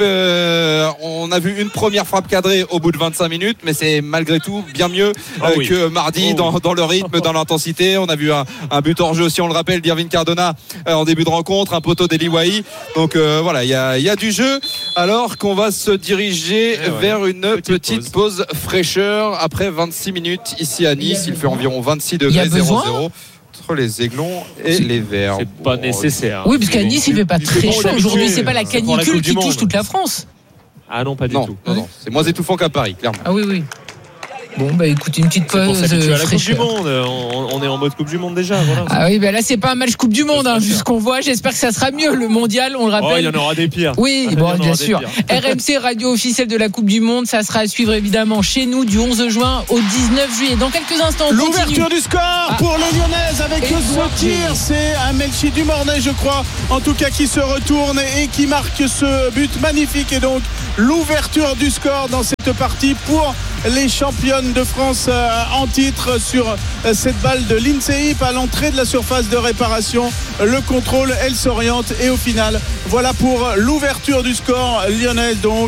On a vu une première frappe cadrée au bout de 25 minutes, mais c'est malgré tout bien mieux que mardi dans le rythme, dans l'intensité. On a vu un but hors jeu aussi, on le rappelle, d'Irving Cardona en début de rencontre, un poteau d'Eli Wahi. Donc voilà, il y a du jeu, alors qu'on va se diriger vers une petite pause fraîcheur après 26 minutes ici à Nice. Il fait environ 26 degrés, 0-0 entre les Aiglons et les Verts. C'est pas nécessaire. Oui, parce qu'à Nice, il fait pas très chaud aujourd'hui. C'est pas la canicule qui touche toute la France. Ah non, pas du tout. Non, c'est moins étouffant qu'à Paris, clairement. Ah oui. Bon, bah écoute, une petite pause. C'est pour ça à la Coupe du Monde. On est en mode Coupe du Monde déjà. Voilà. Ah oui, bah là, c'est pas un match Coupe du Monde, vu ce qu'on voit. J'espère que ça sera mieux. Le mondial, on le rappelle. Il y en aura des pires. Oui, bien sûr. RMC, radio officielle de la Coupe du Monde. Ça sera à suivre évidemment chez nous du 11 juin au 19 juillet. Dans quelques instants, on l'ouverture du score pour les Lyonnaises avec ce tir. C'est un Melchi Dumornay, je crois, en tout cas, qui se retourne et qui marque ce but magnifique. Et donc, l'ouverture du score dans cette partie pour les championnes de France en titre sur cette balle de Lindsay Hip à l'entrée de la surface de réparation. Le contrôle, elle s'oriente et au final, voilà pour l'ouverture du score lyonnais. Donc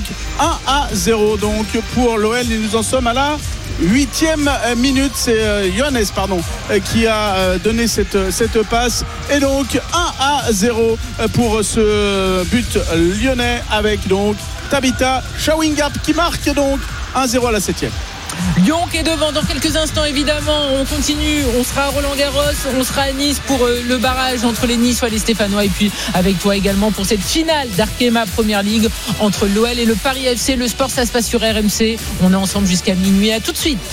1-0 donc pour l'OL, et nous en sommes à la 8e minute. C'est Johannes qui a donné cette passe, et donc 1-0 pour ce but lyonnais avec donc Tabitha Chawinga qui marque donc 1-0 à la 7e. Lyon qui est devant dans quelques instants, évidemment. On continue, on sera à Roland-Garros, on sera à Nice pour le barrage entre les Niçois et les Stéphanois, et puis avec toi également pour cette finale d'Arkema Première Ligue entre l'OL et le Paris FC. Le sport, ça se passe sur RMC. On est ensemble jusqu'à minuit. À tout de suite.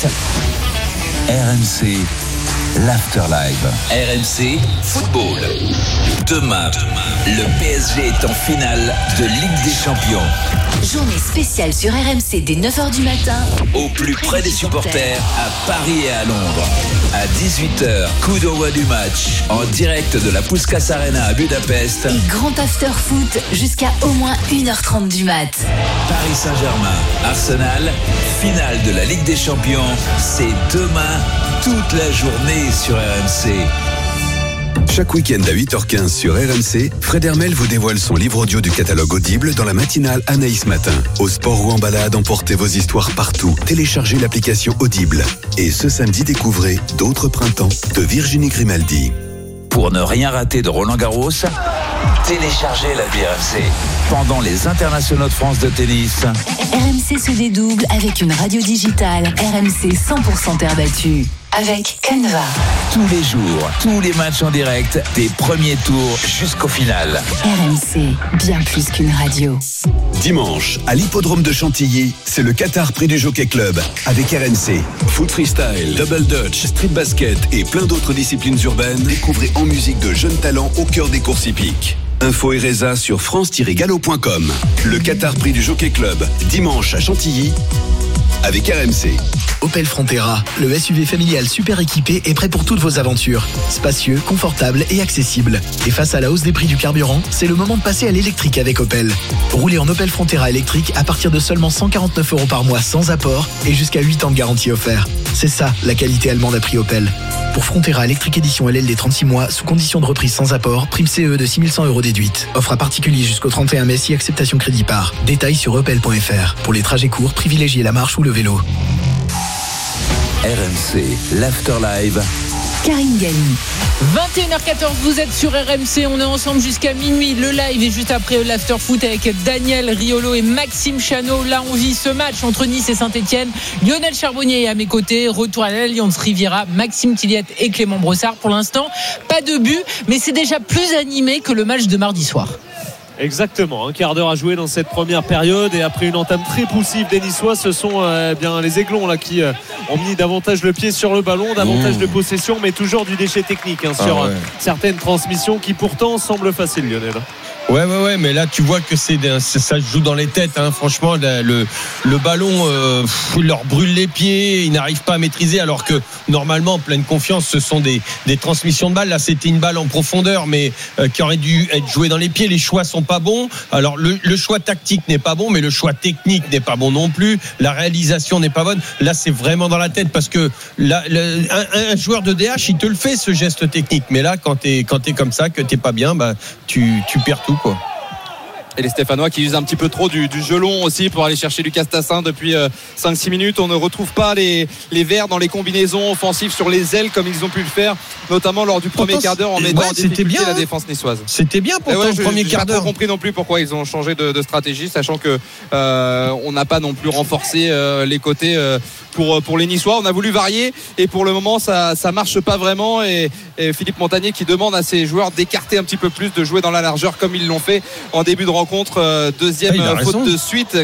RMC, l'Afterlife. RMC Football. Demain, le PSG est en finale de Ligue des Champions. Journée spéciale sur RMC dès 9h du matin. Au plus près des supporters, à Paris et à Londres. À 18h, coup d'envoi du match. En direct de la Puskás Arena à Budapest. Et grand after foot jusqu'à au moins 1h30 du mat. Paris Saint-Germain, Arsenal, finale de la Ligue des Champions. C'est demain, toute la journée sur RMC. Chaque week-end à 8h15 sur RMC, Fred Hermel vous dévoile son livre audio du catalogue Audible dans la matinale Anaïs Matin. Au sport ou en balade, emportez vos histoires partout. Téléchargez l'application Audible. Et ce samedi, découvrez D'autres printemps de Virginie Grimaldi. Pour ne rien rater de Roland-Garros, téléchargez l'appli RMC. Pendant les internationaux de France de tennis, RMC se dédouble avec une radio digitale RMC 100% terre battue. Avec Canva. Tous les jours, tous les matchs en direct, des premiers tours jusqu'au final. RMC, bien plus qu'une radio. Dimanche, à l'hippodrome de Chantilly, c'est le Qatar Prix du Jockey Club avec RMC. Foot freestyle, double dutch, street basket et plein d'autres disciplines urbaines. Découvrez en musique de jeunes talents au cœur des courses hippiques. Info et résa sur france-gallo.com. Le Qatar Prix du Jockey Club, dimanche à Chantilly, avec RMC. Opel Frontera, le SUV familial super équipé est prêt pour toutes vos aventures. Spacieux, confortable et accessible. Et face à la hausse des prix du carburant, c'est le moment de passer à l'électrique avec Opel. Roulez en Opel Frontera électrique à partir de seulement 149 € par mois sans apport et jusqu'à 8 ans de garantie offert. C'est ça, la qualité allemande à prix Opel. Pour Frontera électrique édition LLD 36 mois, sous condition de reprise sans apport, prime CE de 6100 € déduite. Offre à particulier jusqu'au 31 mai si acceptation crédit par. Détails sur opel.fr. Pour les trajets courts, privilégiez la marche ou le vélo. RMC, l'Afterlive. Karine Galli. 21h14, vous êtes sur RMC, on est ensemble jusqu'à minuit. Le live est juste après l'After Foot avec Daniel Riolo et Maxime Chanot. Là, on vit ce match entre Nice et Saint-Etienne. Lionel Charbonnier est à mes côtés. Retour à l'Alliance Riviera. Maxime Tilliette et Clément Brossard. Pour l'instant, pas de but, mais c'est déjà plus animé que le match de mardi soir. Exactement, un quart d'heure à jouer dans cette première période, et après une entame très poussive des Niçois, ce sont bien les Aiglons là qui ont mis davantage le pied sur le ballon, davantage de possession, mais toujours du déchet technique sur certaines transmissions qui pourtant semblent faciles, Lionel. Ouais, mais là tu vois que ça se joue dans les têtes. Franchement, le ballon leur brûle les pieds, ils n'arrivent pas à maîtriser. Alors que normalement, en pleine confiance, ce sont des transmissions de balles. Là, c'était une balle en profondeur, mais qui aurait dû être jouée dans les pieds. Les choix sont pas bons. Alors le choix tactique n'est pas bon, mais le choix technique n'est pas bon non plus. La réalisation n'est pas bonne. Là, c'est vraiment dans la tête parce que un joueur de DH, il te le fait ce geste technique. Mais là, quand t'es comme ça, que t'es pas bien, tu perds tout. Quoi. Et les Stéphanois qui usent un petit peu trop du jeu long aussi pour aller chercher Lucas Tassin depuis 5-6 minutes. On ne retrouve pas les Verts dans les combinaisons offensives sur les ailes comme ils ont pu le faire, notamment lors du premier quart d'heure en mettant en difficulté la défense niçoise. C'était bien pourtant le premier quart d'heure. Je n'ai pas compris non plus pourquoi ils ont changé de stratégie, sachant que on n'a pas non plus renforcé les côtés pour les Niçois. On a voulu varier et pour le moment ça marche pas vraiment et Philippe Montagnier qui demande à ses joueurs d'écarter un petit peu plus, de jouer dans la largeur comme ils l'ont fait en début de rencontre. Deuxième faute de suite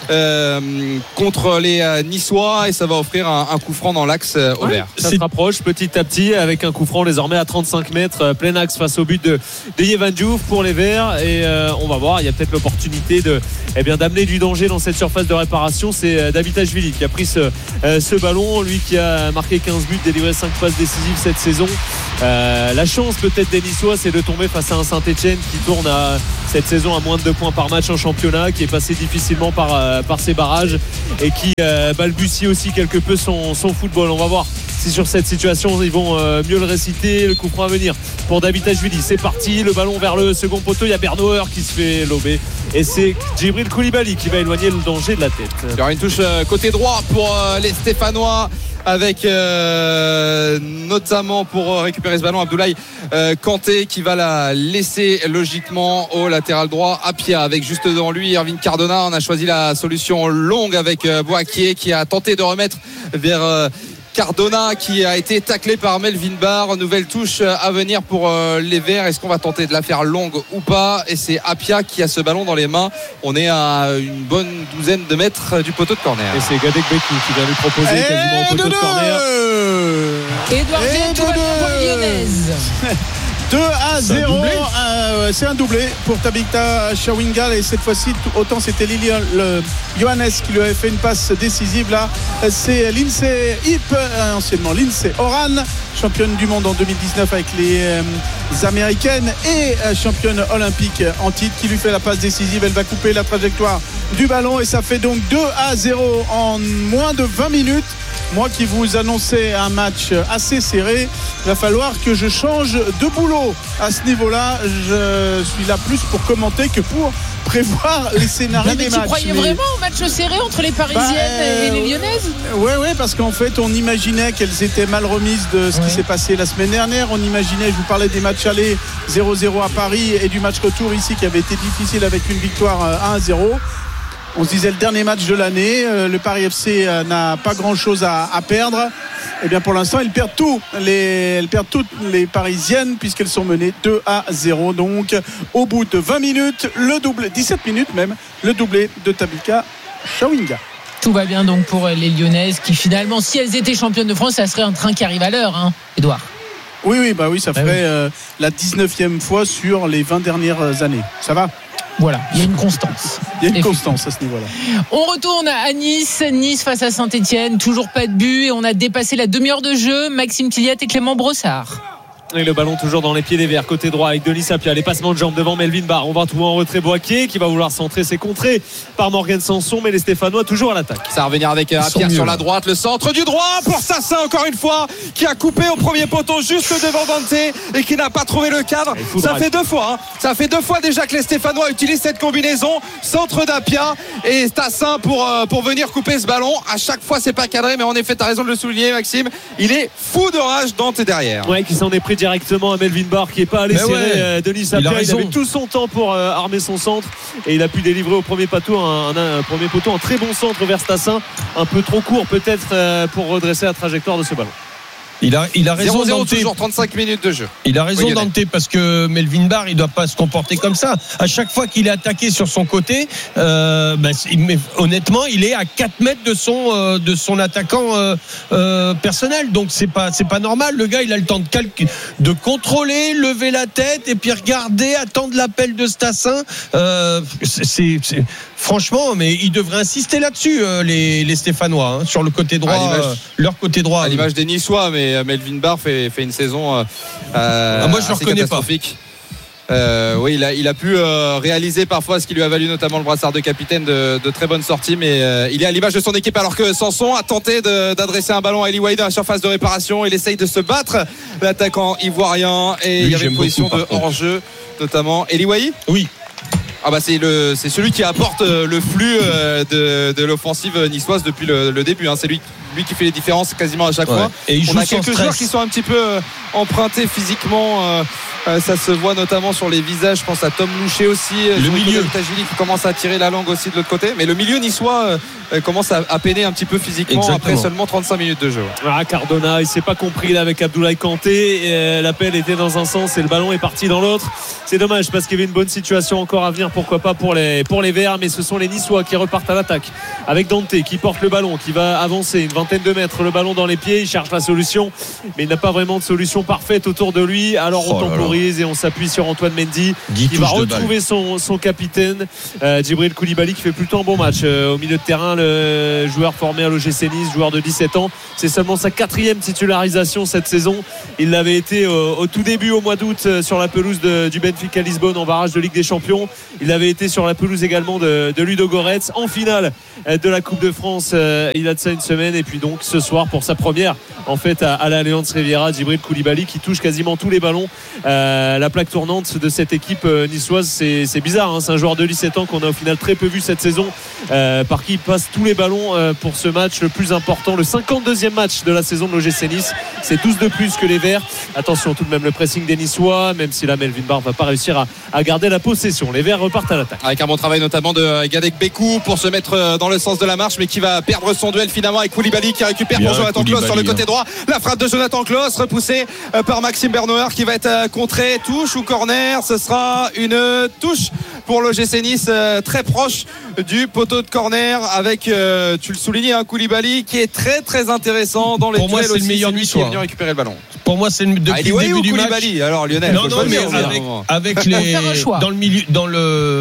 contre les Niçois et ça va offrir un coup franc dans l'axe au vert. Ça se rapproche petit à petit avec un coup franc désormais à 35 mètres plein axe face au but de Yehvan Diouf pour les Verts et on va voir, il y a peut-être l'opportunité d'amener du danger dans cette surface de réparation. C'est Davitashvili qui a pris ce ballon, lui qui a marqué 15 buts, délivré 5 passes décisives cette saison. La chance peut-être des Niçois, c'est de tomber face à un Saint-Etienne qui tourne cette saison à moins de 2 points par match en championnat, qui est passé difficilement par ses barrages et qui balbutie aussi quelque peu son football. On va voir si sur cette situation ils vont mieux le réciter. Le coup franc à venir pour Davitashvili, c'est parti, le ballon vers le second poteau, il y a Bernauer qui se fait lober et c'est Djibril Koulibaly qui va éloigner le danger de la tête. Il y aura une touche côté droit pour les Stéphanois avec notamment pour récupérer ce ballon Abdoulaye Kanté qui va la laisser logiquement au latéral droit Apia avec juste devant lui Irvine Cardona. On a choisi la solution longue avec Boakier qui a tenté de remettre vers Cardona qui a été taclé par Melvin Barr. Nouvelle touche à venir pour les Verts. Est-ce qu'on va tenter de la faire longue ou pas? Et c'est Apia qui a ce ballon dans les mains. On est à une bonne douzaine de mètres du poteau de corner. Et c'est Gadek-Bekou qui vient lui proposer quasiment au poteau de corner. Edouard Gétou pour Lyonnaise. 2-0, c'est un doublé pour Tabitha Chawinga et cette fois-ci autant c'était Johannes qui lui avait fait une passe décisive. Là c'est Lindsay Hip, anciennement Lindsay Oran, championne du monde en 2019 avec les Américaines et championne olympique en titre, qui lui fait la passe décisive. Elle va couper la trajectoire du ballon et ça fait donc 2-0 en moins de 20 minutes. Moi qui vous annonçais un match assez serré, il va falloir que je change de boulot à ce niveau-là. Je suis là plus pour commenter que pour prévoir les scénarios des matchs. Tu croyais vraiment au match serré entre les Parisiennes et les Lyonnaises? Oui, parce qu'en fait on imaginait qu'elles étaient mal remises de ce qui s'est passé la semaine dernière. On imaginait, je vous parlais des matchs allés 0-0 à Paris et du match retour ici qui avait été difficile avec une victoire 1-0. On se disait le dernier match de l'année, le Paris FC n'a pas grand-chose à perdre. Et bien pour l'instant, elles perdent toutes les Parisiennes puisqu'elles sont menées 2-0. Donc au bout de 20 minutes, le doublé, 17 minutes même, le doublé de Tabitha Chawinga. Tout va bien donc pour les Lyonnaises qui finalement, si elles étaient championnes de France, ça serait un train qui arrive à l'heure, Edouard. Oui, ça ferait la 19e fois sur les 20 dernières années. Ça va? Voilà, il y a une constance. Il y a une constance à ce niveau-là. On retourne à Nice face à Saint-Etienne. Toujours pas de but et on a dépassé la demi-heure de jeu. Maxime Tilliat et Clément Brossard. Et le ballon toujours dans les pieds des Verts, côté droit avec Denis Sapia, les passements de jambes devant Melvin Barr. On va trouver en retrait Boakier qui va vouloir centrer, c'est contré par Morgan Sanson, mais les Stéphanois toujours à l'attaque. Ça va revenir avec Apia sur la droite, le centre du droit pour Sassin encore une fois, qui a coupé au premier poteau juste devant Dante et qui n'a pas trouvé le cadre. Ça fait 2 fois, ça fait 2 fois déjà que les Stéphanois utilisent cette combinaison, centre d'Apia et Sassin pour venir couper ce ballon. À chaque fois c'est pas cadré, mais en effet t'as raison de le souligner Maxime, il est fou de rage Dante derrière. Ouais, qui s'en est pris directement à Melvin Barr qui n'est pas allé serrer Denis Sapia. Il avait tout son temps pour armer son centre et il a pu délivrer au premier poteau un très bon centre vers Stassin, un peu trop court peut-être pour redresser la trajectoire de ce ballon. Il a raison. 0-0 toujours, 35 minutes de jeu. Il a raison, Dante, parce que Melvin Barr, il doit pas se comporter comme ça. À chaque fois qu'il est attaqué sur son côté, honnêtement, il est à 4 mètres de son attaquant personnel. Donc c'est pas normal. Le gars, il a le temps de contrôler, lever la tête et puis regarder, attendre l'appel de Stassin. Franchement, mais ils devraient insister là-dessus, les Stéphanois, sur le côté droit, leur côté droit. À l'image des Niçois, mais Melvin Barr fait une saison moi je le reconnais pas. Oui, il a pu réaliser parfois ce qui lui a valu notamment le brassard de capitaine de très bonnes sorties, mais il est à l'image de son équipe, alors que Sanson a tenté d'adresser un ballon à Eli Wahi dans la surface de réparation. Il essaye de se battre, l'attaquant ivoirien, et il y avait une position de hors-jeu notamment. Eli Wahi ? Oui. C'est celui qui apporte le flux de l'offensive niçoise depuis le début. C'est lui qui fait les différences quasiment à chaque fois. Et on a quelques joueurs qui sont un petit peu empruntés physiquement. Ça se voit notamment sur les visages. Je pense à Tom Louchet aussi. Le milieu Tajili qui commence à tirer la langue aussi de l'autre côté. Mais le milieu niçois commence à peiner un petit peu physiquement. Exactement. Après seulement 35 minutes de jeu. Cardona, il s'est pas compris là avec Abdoulaye Kanté. L'appel était dans un sens et le ballon est parti dans l'autre. C'est dommage parce qu'il y avait une bonne situation encore à venir. Pourquoi pas pour les Verts, mais ce sont les Niçois qui repartent à l'attaque avec Dante qui porte le ballon, qui va avancer une vingtaine de mètres, le ballon dans les pieds. Il cherche la solution, mais il n'a pas vraiment de solution parfaite autour de lui. Alors on temporise et on s'appuie sur Antoine Mendy qui va retrouver son capitaine Djibril Koulibaly, qui fait plutôt un bon match au milieu de terrain. Le joueur formé à l'OGC Nice, joueur de 17 ans, c'est seulement sa 4e titularisation cette saison. Il l'avait été au tout début au mois d'août sur la pelouse du Benfica Lisbonne en barrage de Ligue des Champions. Il avait été sur la pelouse également de Ludogorets en finale de la Coupe de France il y a de ça une semaine. Et puis donc ce soir pour sa première en fait à l'Allianz Riviera, Djibril Koulibaly qui touche quasiment tous les ballons. La plaque tournante de cette équipe niçoise, c'est bizarre, c'est un joueur de 17 ans qu'on a au final très peu vu cette saison, par qui il passe tous les ballons pour ce match le plus important, le 52e match de la saison de l'OGC Nice. C'est 12 de plus que les Verts. Attention tout de même le pressing des Niçois, même si là Melvin Barr va pas réussir à garder la possession. Les Verts repartent à l'attaque avec un bon travail notamment de Gadek Bekou pour se mettre dans le sens de la marche, mais qui va perdre son duel finalement avec Koulibaly qui récupère pour Jonathan Klaus sur le côté droit. La frappe de Jonathan Klaus repoussée par Maxime Bernauer qui va être contré. Touche ou corner, ce sera une touche pour l'OGC Nice, très proche du poteau de corner avec tu le soulignais, Koulibaly qui est très très intéressant dans les duels. Pour moi c'est aussi, le meilleur Niçois, qui est venu récupérer le ballon. Pour moi c'est depuis le début du match. Koulibaly, alors Lionel, non mais avec les dans le milieu, dans le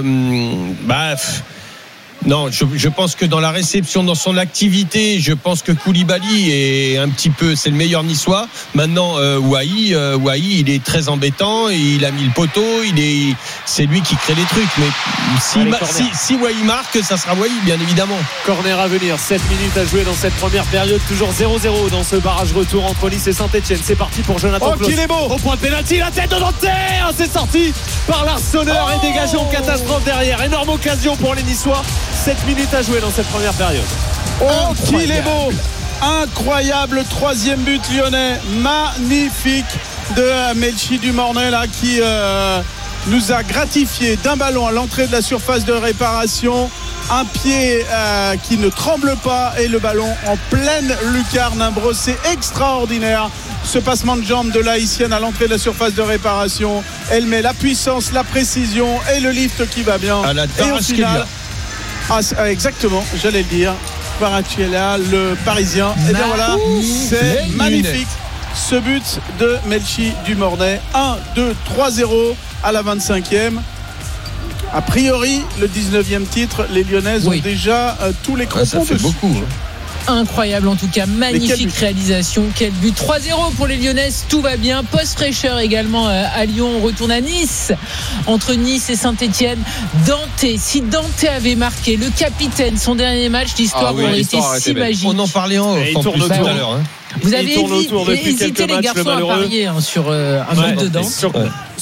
non, je pense que dans la réception, dans son activité, je pense que Koulibaly est un petit peu, c'est le meilleur Niçois. Maintenant, Wahi, il est très embêtant. Il a mis le poteau. C'est lui qui crée les trucs. Mais si Wahi marque, ça sera Wahi, bien évidemment. Corner à venir. 7 minutes à jouer dans cette première période. Toujours 0-0 dans ce barrage retour entre Nice et Saint-Etienne. C'est parti pour Jonathan Klaus. Qu'il est beau. Au point de pénalty, la tête de Dante. C'est sorti par l'Arseneur et dégagé en catastrophe derrière. Énorme occasion pour les Niçois. 7 minutes à jouer dans cette première période. Qu'il est beau. Incroyable 3e but lyonnais. Magnifique de Melchi Dumornay là, qui nous a gratifié d'un ballon à l'entrée de la surface de réparation. Un pied qui ne tremble pas et le ballon en pleine lucarne. Un brossé extraordinaire. Ce passement de jambe de l'Haïtienne à l'entrée de la surface de réparation. Elle met la puissance, la précision et le lift qui va bien. Et au final, exactement, j'allais le dire. Kvaratskhelia, le Parisien. Et bien voilà, c'est magnifique. Ce but de Melchi Dumornay. 1-2-3-0 à la 25e. A priori, le 19e titre, les Lyonnaises ont déjà tous les crampons. Ça fait beaucoup. Incroyable en tout cas, magnifique réalisation, quel but. 3-0 pour les Lyonnaises, tout va bien. Post fraîcheur également à Lyon, on retourne à Nice, entre Nice et Saint-Etienne. Dante, si Dante avait marqué, le capitaine, son dernier match, l'histoire aurait été si magique. On en parlait en plus tout à l'heure. Vous avez hésité les garçons à parier sur un but dedans.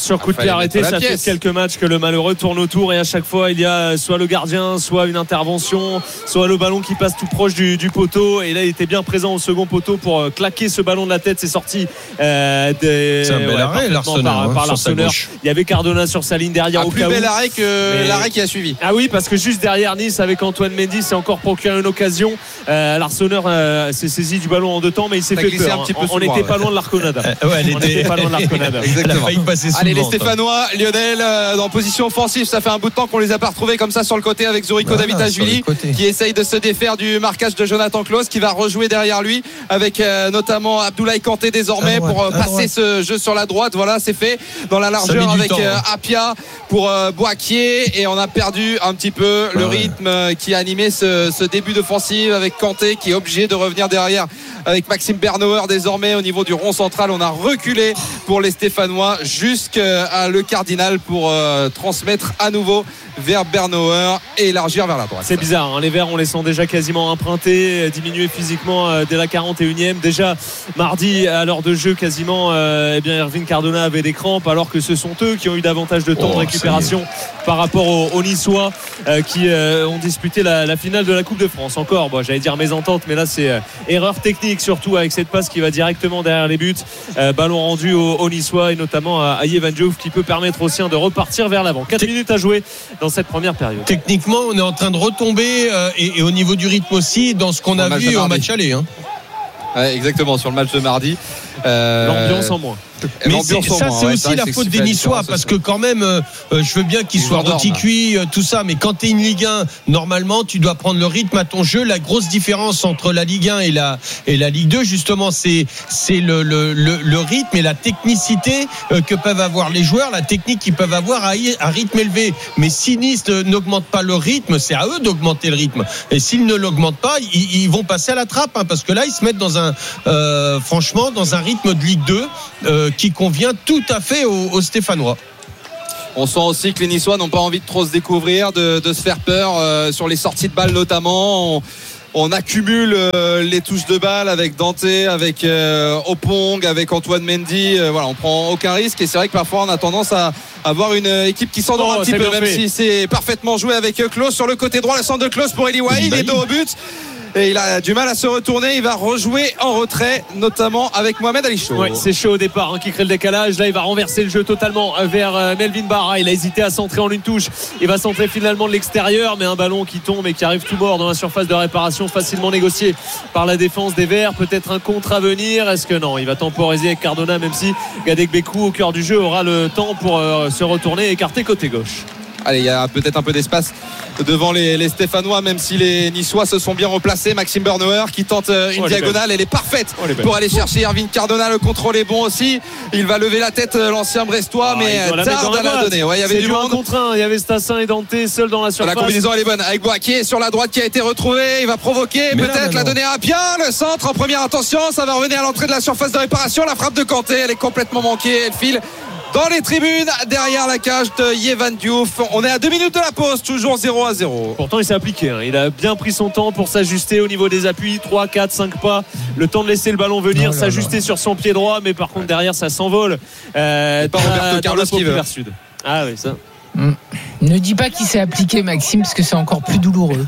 sur coup de pied arrêté. Ça fait quelques matchs que le malheureux tourne autour et à chaque fois il y a soit le gardien, soit une intervention, soit le ballon qui passe tout proche du poteau. Et là il était bien présent au second poteau pour claquer ce ballon de la tête. C'est sorti c'est un bel arrêt l'Arsenal par l'Arsenal. Il y avait Cardona sur sa ligne derrière. Un plus bel arrêt que l'arrêt qui a suivi. Ah oui, parce que juste derrière Nice avec Antoine Mendy s'est encore procuré une occasion. l'Arsenal s'est saisi du ballon en deux temps, mais il s'est fait peur. On n'était pas loin de l'Arconada. On n'était pas loin de l'Arconada. Exactement. Allez, les Stéphanois, Lionel en position offensive. Ça fait un bout de temps qu'on les a pas retrouvés comme ça sur le côté avec Zurico Davitashvili qui essaye de se défaire du marquage de Jonathan Klaus, qui va rejouer derrière lui avec notamment Abdoulaye Kanté désormais pour passer ce jeu sur la droite. Voilà, c'est fait dans la largeur avec Apia pour Boakier, et on a perdu un petit peu le rythme qui a animé ce début d'offensive avec Kanté qui est obligé de revenir derrière avec Maxime Bernauer désormais au niveau du rond central. On a reculé pour les Stéphanois jusqu'à le Cardinal pour transmettre à nouveau vers Bernauer et élargir vers la droite. C'est bizarre, les Verts on les sent déjà quasiment empruntés, diminués physiquement dès la 41e. Déjà mardi à l'heure de jeu quasiment Erwin Cardona avait des crampes, alors que ce sont eux qui ont eu davantage de temps de récupération par rapport aux Niçois qui ont disputé la finale de la Coupe de France. Encore, j'allais dire mésentente, mais là c'est erreur technique surtout avec cette passe qui va directement derrière les buts. Ballon rendu aux Niçois et notamment à Yevan Diouf qui peut permettre aux siens de repartir vers l'avant. 4 minutes à jouer dans cette première période. Techniquement on est en train de retomber et au niveau du rythme aussi dans ce qu'on a vu au match aller. Ouais, exactement, sur le match de mardi. L'ambiance en moins. Mais c'est aussi la faute des Niçois, parce que quand même je veux bien qu'ils soient rôti-cuits tout ça, mais quand tu es une Ligue 1 normalement tu dois prendre le rythme à ton jeu. La grosse différence entre la Ligue 1 et la Ligue 2 justement c'est le rythme et la technicité que peuvent avoir les joueurs, la technique qu'ils peuvent avoir à rythme élevé. Mais si Nice n'augmente pas le rythme, c'est à eux d'augmenter le rythme, et s'ils ne l'augmentent pas ils vont passer à la trappe, parce que là ils se mettent dans franchement dans un rythme de Ligue 2 qui convient tout à fait aux Stéphanois. On sent aussi que les Niçois n'ont pas envie de trop se découvrir, de se faire peur sur les sorties de balles notamment. On accumule les touches de balle avec Dante, avec Opong, avec Antoine Mendy. Voilà, on prend aucun risque, et c'est vrai que parfois on a tendance à avoir une équipe qui s'endort un petit peu, même si c'est parfaitement joué avec Klaus sur le côté droit. Le centre de Klaus pour Eli Wahi, il est dos au but. Et il a du mal à se retourner. Il va rejouer en retrait, notamment avec Mohamed Ali Chaud. Oui, c'est Chaud au départ qui crée le décalage. Là il va renverser le jeu totalement vers Melvin Barra. Il a hésité à centrer en une touche. Il va centrer finalement de l'extérieur, mais un ballon qui tombe et qui arrive tout mort dans la surface de réparation, facilement négocié par la défense des Verts. Peut-être un contre à venir. Est-ce que non, il va temporiser avec Cardona, même si Gadek Bekou au cœur du jeu aura le temps pour se retourner et écarter côté gauche. Allez, il y a peut-être un peu d'espace devant les Stéphanois, même si les Niçois se sont bien replacés. Maxime Bernauer qui tente une diagonale, elle est parfaite pour aller chercher Erwin Cardona. Le contrôle est bon aussi. Il va lever la tête, l'ancien Brestois, mais tarde à la donner. Il y avait du monde contre un. Il y avait Stassin et Dante seul dans la surface. La combinaison elle est bonne avec Boakier sur la droite qui a été retrouvé. Il va provoquer, peut-être la donner à Apia. Le centre en première intention, ça va revenir à l'entrée de la surface de réparation. La frappe de Kanté, elle est complètement manquée. Elle file dans les tribunes derrière la cage de Yevan Diouf. On est à 2 minutes de la pause, toujours 0-0. Pourtant il s'est appliqué, il a bien pris son temps pour s'ajuster au niveau des appuis, 3, 4, 5 pas, le temps de laisser le ballon venir, s'ajuster sur son pied droit, mais par contre derrière ça s'envole pas Roberto Carlos qui veut. Sud. Ah oui, ça. Ne dis pas qu'il s'est appliqué, Maxime, parce que c'est encore plus douloureux.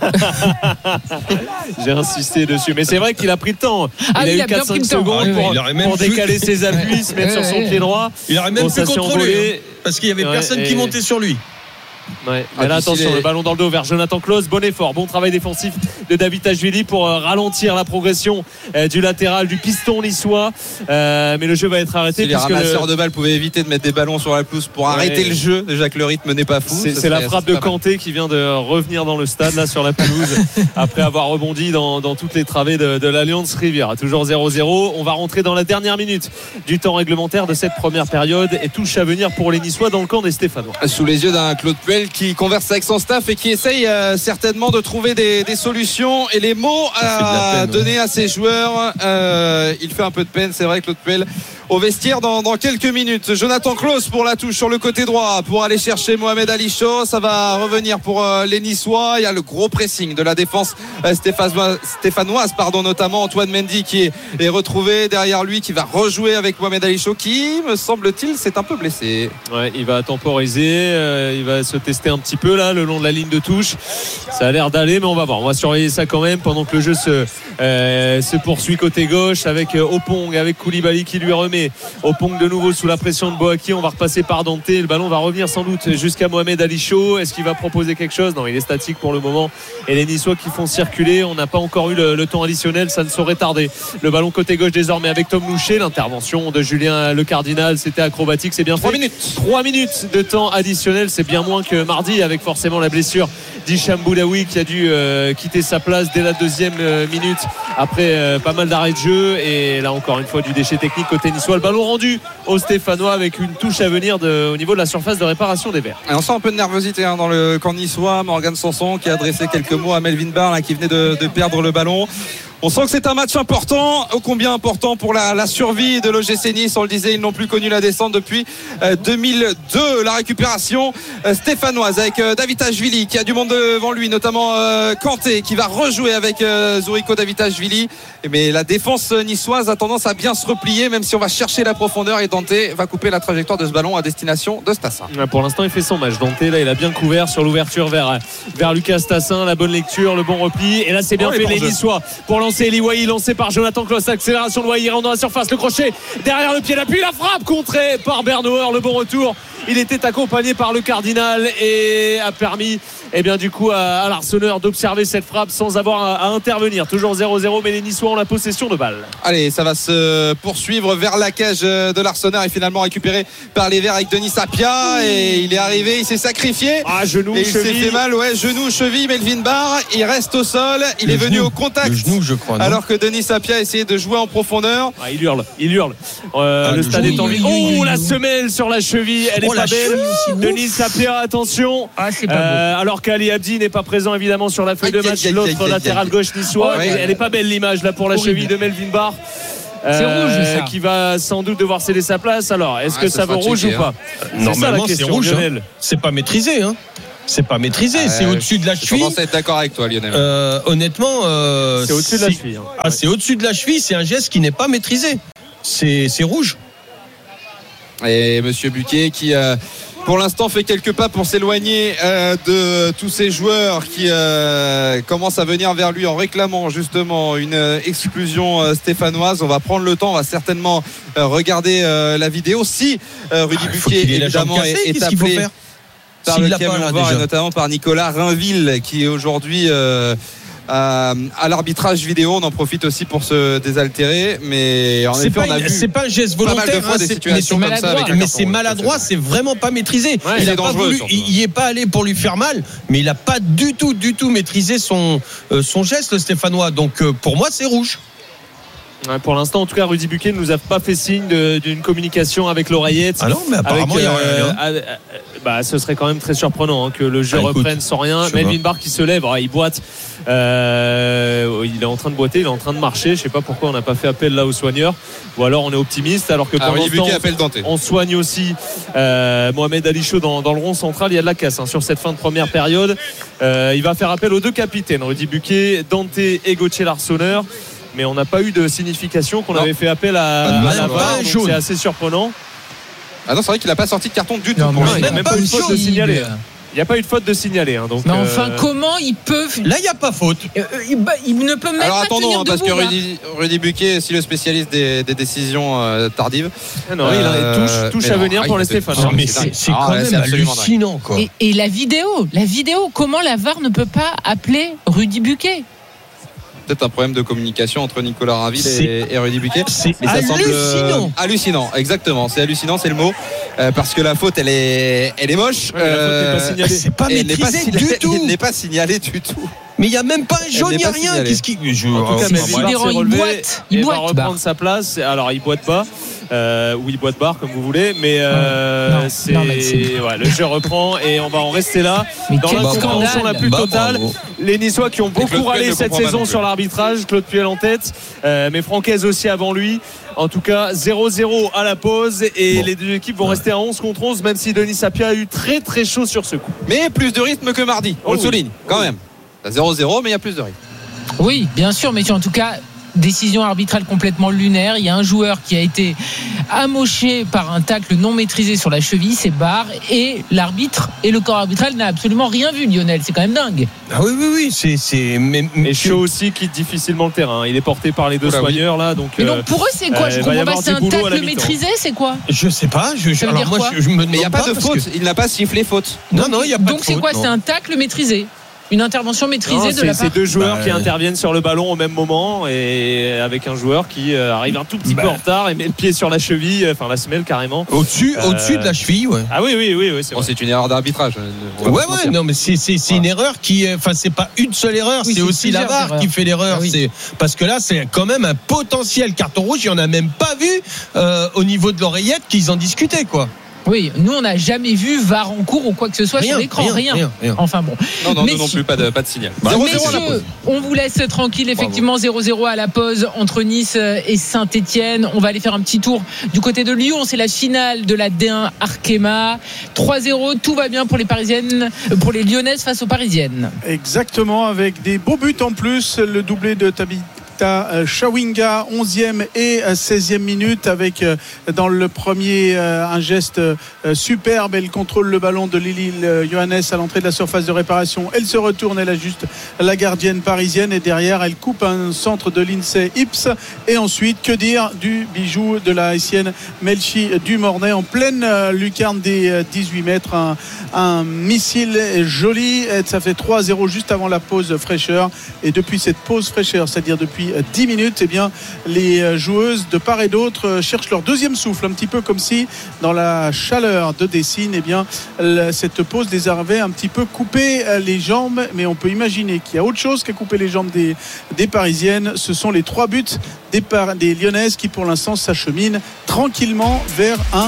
J'ai insisté dessus, mais c'est vrai qu'il a pris le temps. Il a eu 4-5 secondes pour décaler ses appuis, se mettre sur son pied droit. Il aurait même pu contrôler, parce qu'il y avait personne qui montait sur lui. Ouais, mais là attention, le ballon dans le dos vers Jonathan Klaus. Bon effort, bon travail défensif de Davitashvili pour ralentir la progression du latéral du piston niçois, mais le jeu va être arrêté. Si les ramasseurs de balles pouvaient éviter de mettre des ballons sur la pelouse pour arrêter le jeu, déjà que le rythme n'est pas fou. C'est la frappe de Kanté qui vient de revenir dans le stade là sur la pelouse après avoir rebondi dans toutes les travées de l'Alliance Riviera. Toujours 0-0. On va rentrer dans la dernière minute du temps réglementaire de cette première période, et touche à venir pour les Niçois dans le camp des Stéphanois. Sous les yeux d'un Claude Puel Toupel qui converse avec son staff et qui essaye certainement de trouver des solutions et les mots à donner à ses joueurs. Il fait un peu de peine, c'est vrai, Claude Puel au vestiaire dans quelques minutes. Jonathan Clauss pour la touche sur le côté droit pour aller chercher Mohamed Ali Chaud. Ça va revenir pour les Niçois. Il y a le gros pressing de la défense stéphanoise, notamment Antoine Mendy qui est retrouvé derrière lui, qui va rejouer avec Mohamed Ali Chaud qui, me semble-t-il, s'est un peu blessé. Ouais, il va temporiser, il va se tester un petit peu là le long de la ligne de touche. Ça a l'air d'aller, mais on va voir. On va surveiller ça quand même pendant que le jeu se poursuit côté gauche avec Opong, avec Koulibaly qui lui remet. Opong de nouveau sous la pression de Boaki. On va repasser par Dante. Le ballon va revenir sans doute jusqu'à Mohamed Ali Chaud. Est-ce qu'il va proposer quelque chose? Non, il est statique pour le moment. Et les Niçois qui font circuler. On n'a pas encore eu le temps additionnel. Ça ne saurait tarder. Le ballon côté gauche désormais avec Tom Louchet. L'intervention de Julien Le Cardinal, c'était acrobatique. C'est bien fait. 3 minutes de temps additionnel. C'est bien moins que mardi avec forcément la blessure d'Hicham Boudaoui qui a dû quitter sa place dès la deuxième minute après pas mal d'arrêts de jeu. Et là encore une fois du déchet technique côté niçois. Le ballon rendu aux Stéphanois avec une touche à venir au niveau de la surface de réparation des Verts. Et on sent un peu de nervosité dans le camp niçois. Morgan Sanson qui a adressé quelques mots à Melvin Barr là, qui venait de perdre le ballon. On sent que c'est un match important, ô combien important pour la survie de l'OGC Nice. On le disait, ils n'ont plus connu la descente depuis 2002. La récupération stéphanoise avec Davitashvili qui a du monde devant lui, notamment Kanté qui va rejouer avec Zuriko Davitashvili. Mais la défense niçoise a tendance à bien se replier, même si on va chercher la profondeur, et Dante va couper la trajectoire de ce ballon à destination de Stassin. Pour l'instant, il fait son match. Dante, là, il a bien couvert sur l'ouverture vers Lucas Stassin. La bonne lecture, le bon repli. Et là, c'est bien fait les Niçois pour lancer Eli Wahi, lancé par Jonathan Clauss. Accélération de Wahi, il rentre dans la surface, le crochet derrière le pied d'appui, la frappe contrée par Bernauer. Le bon retour, il était accompagné par le Cardinal et a permis du coup à l'Arseneur d'observer cette frappe sans avoir à intervenir. Toujours 0-0, mais les Niçois ont la possession de balle. Allez, ça va se poursuivre vers la cage de l'Arseneur et finalement récupéré par les Verts avec Denis Sapia. Et il est arrivé, il s'est sacrifié. Genou, et cheville. Il s'est fait mal, genou, cheville. Melvin Barr, il reste au sol. Il est venu au contact. Le genou, je crois. Alors que Denis Sapia a essayé de jouer en profondeur. Il hurle. Le stade est en vie. La semelle sur la cheville, elle est pas belle. Denis Sapia, attention. C'est pas beau. Alors qu'Ali Abdi n'est pas présent évidemment sur la feuille de match. L'autre latéral gauche niçois. Elle est pas belle l'image là pour la cheville de Melvin Barr. C'est rouge, ça. Qui va sans doute devoir céder sa place. Alors, est-ce que ça vaut rouge ou pas? Normalement, c'est rouge. C'est pas maîtrisé. C'est pas maîtrisé, c'est au-dessus de la cheville. Je commence à être d'accord avec toi, Lionel. Honnêtement, c'est au-dessus de la cheville. C'est au-dessus de la cheville, c'est un geste qui n'est pas maîtrisé. C'est rouge. Et Monsieur Buquet qui pour l'instant fait quelques pas pour s'éloigner de tous ces joueurs qui commencent à venir vers lui en réclamant justement une exclusion stéphanoise. On va prendre le temps, on va certainement regarder la vidéo. Si Rudy Buquet évidemment est appelé par le camion VAR et notamment par Nicolas Rainville qui est aujourd'hui à l'arbitrage vidéo. On en profite aussi pour se désaltérer, mais en effet, on a vu c'est pas un geste volontaire, mais c'est maladroit, c'est vraiment pas maîtrisé. Il a pas voulu, il est pas allé pour lui faire mal, mais il a pas du tout maîtrisé son geste, le Stéphanois. Donc pour moi, c'est rouge. Pour l'instant, en tout cas, Rudy Buquet ne nous a pas fait signe d'une communication avec l'oreillette. Ah non, mais apparemment, il y a rien. Ce serait quand même très surprenant que le jeu reprenne sans rien. Melvin Barr qui se lève, il boite. Il est en train de boiter, il est en train de marcher. Je ne sais pas pourquoi on n'a pas fait appel là aux soigneurs. Ou alors on est optimiste, alors que pendant ce temps, on soigne aussi Mohamed Ali Chaud dans le rond central. Il y a de la casse sur cette fin de première période. Il va faire appel aux deux capitaines, Rudy Buquet, Dante et Gauthier Larsonneur. Mais on n'a pas eu de signification qu'on avait fait appel à la VAR, donc c'est assez surprenant. Ah non, c'est vrai qu'il n'a pas sorti de carton du tout. Il n'y a même pas eu de faute de signaler. Il n'y a pas eu de faute de signaler. Donc, mais enfin, comment ils peuvent. Là, il n'y a pas faute. Il ne peut même alors, pas tenir parce debout, que Rudy Buquet est aussi le spécialiste des décisions tardives. Non, il a une touche à venir pour les Stéphanois. Mais c'est quand même hallucinant, quoi. Et la vidéo, comment la VAR ne peut pas appeler Rudy Buquet? Peut-être un problème de communication entre Nicolas Rainville et Rudy Buquet. C'est hallucinant. Hallucinant, exactement. C'est hallucinant, c'est le mot. Parce que la faute, elle est moche. La faute n'est pas signalée. C'est pas maîtrisé du tout. Elle n'est pas signalée du tout. Mais il n'y a même pas un jaune, il n'y a rien. En tout cas, il va reprendre sa place. Alors, il boite pas. Ou il boite barre, comme vous voulez. Mais le jeu reprend et on va en rester là. Mais dans l'incompréhension la plus totale. Les Niçois qui ont beaucoup râlé cette saison sur l'arbitrage. Claude Puel en tête. Mais Francaise aussi avant lui. En tout cas, 0-0 à la pause et les deux équipes vont rester à 11 contre 11, même si Denis Sapia a eu très très chaud sur ce coup. Mais plus de rythme que mardi, on le souligne quand même. 0-0, mais il y a plus de rythme. Oui, bien sûr, mais en tout cas, décision arbitrale complètement lunaire. Il y a un joueur qui a été amoché par un tacle non maîtrisé sur la cheville, c'est Barre, et l'arbitre et le corps arbitral n'a absolument rien vu, Lionel. C'est quand même dingue. Ah oui, c'est mais chaud aussi quitte difficilement le terrain. Il est porté par les deux soigneurs là, donc. Mais donc pour eux, c'est quoi? Je comprends pas. C'est un tacle maîtrisé, c'est quoi? Je sais pas. Ça veut dire quoi? Mais il n'y a pas de faute. Il n'a pas sifflé faute. Non, il y a pas de faute. Donc c'est quoi? C'est un tacle maîtrisé. Une intervention maîtrisée de la part. C'est deux joueurs qui interviennent sur le ballon au même moment et avec un joueur qui arrive un tout petit peu en retard et met le pied sur la cheville, enfin la semelle carrément. Au-dessus de la cheville, ouais. Ah oui, c'est une erreur d'arbitrage. Non, mais c'est une erreur qui, enfin c'est pas une seule erreur, c'est aussi la VAR qui fait l'erreur. C'est parce que là c'est quand même un potentiel carton rouge. Il y en a même pas vu au niveau de l'oreillette qu'ils en discutaient quoi. Oui, nous on n'a jamais vu VAR en cours ou quoi que ce soit sur l'écran, rien. Enfin bon. Non plus, pas de signal. 0-0 messieurs, à la pause. On vous laisse tranquille, effectivement. 0-0 à la pause entre Nice et Saint-Etienne. On va aller faire un petit tour du côté de Lyon. C'est la finale de la D1 Arkema. 3-0, tout va bien pour les Parisiennes, pour les Lyonnaises face aux Parisiennes. Exactement, avec des beaux buts en plus, le doublé de Tabitha Chawinga, 11e et 16e minute, avec dans le premier un geste superbe. Elle contrôle le ballon de Lily Johannes à l'entrée de la surface de réparation. Elle se retourne, elle ajuste la gardienne parisienne et derrière elle coupe un centre de Lindsay Ips. Et ensuite, que dire du bijou de la haïtienne Melchi Dumornay en pleine lucarne des 18 mètres, un missile joli. Ça fait 3-0 juste avant la pause fraîcheur, et depuis cette pause fraîcheur, c'est-à-dire depuis 10 minutes, eh bien, les joueuses de part et d'autre cherchent leur deuxième souffle, un petit peu comme si dans la chaleur de Dessine, eh bien, cette pause les avait un petit peu coupé les jambes. Mais on peut imaginer qu'il y a autre chose qu'à couper les jambes des Parisiennes. Ce sont les 3 buts des Lyonnaises qui pour l'instant s'acheminent tranquillement vers un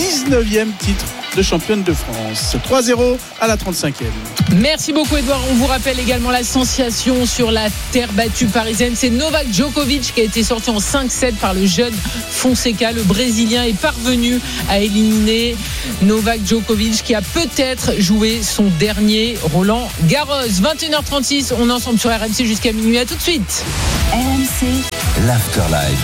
19e titre de championne de France. 3-0 à la 35e. Merci beaucoup Edouard. On vous rappelle également la sensation sur la terre battue parisienne. C'est Novak Djokovic qui a été sorti en 5-7 par le jeune Fonseca. Le Brésilien est parvenu à éliminer Novak Djokovic qui a peut-être joué son dernier Roland Garros. 21h36, on est ensemble sur RMC jusqu'à minuit. À tout de suite. RMC, l'Afterlife.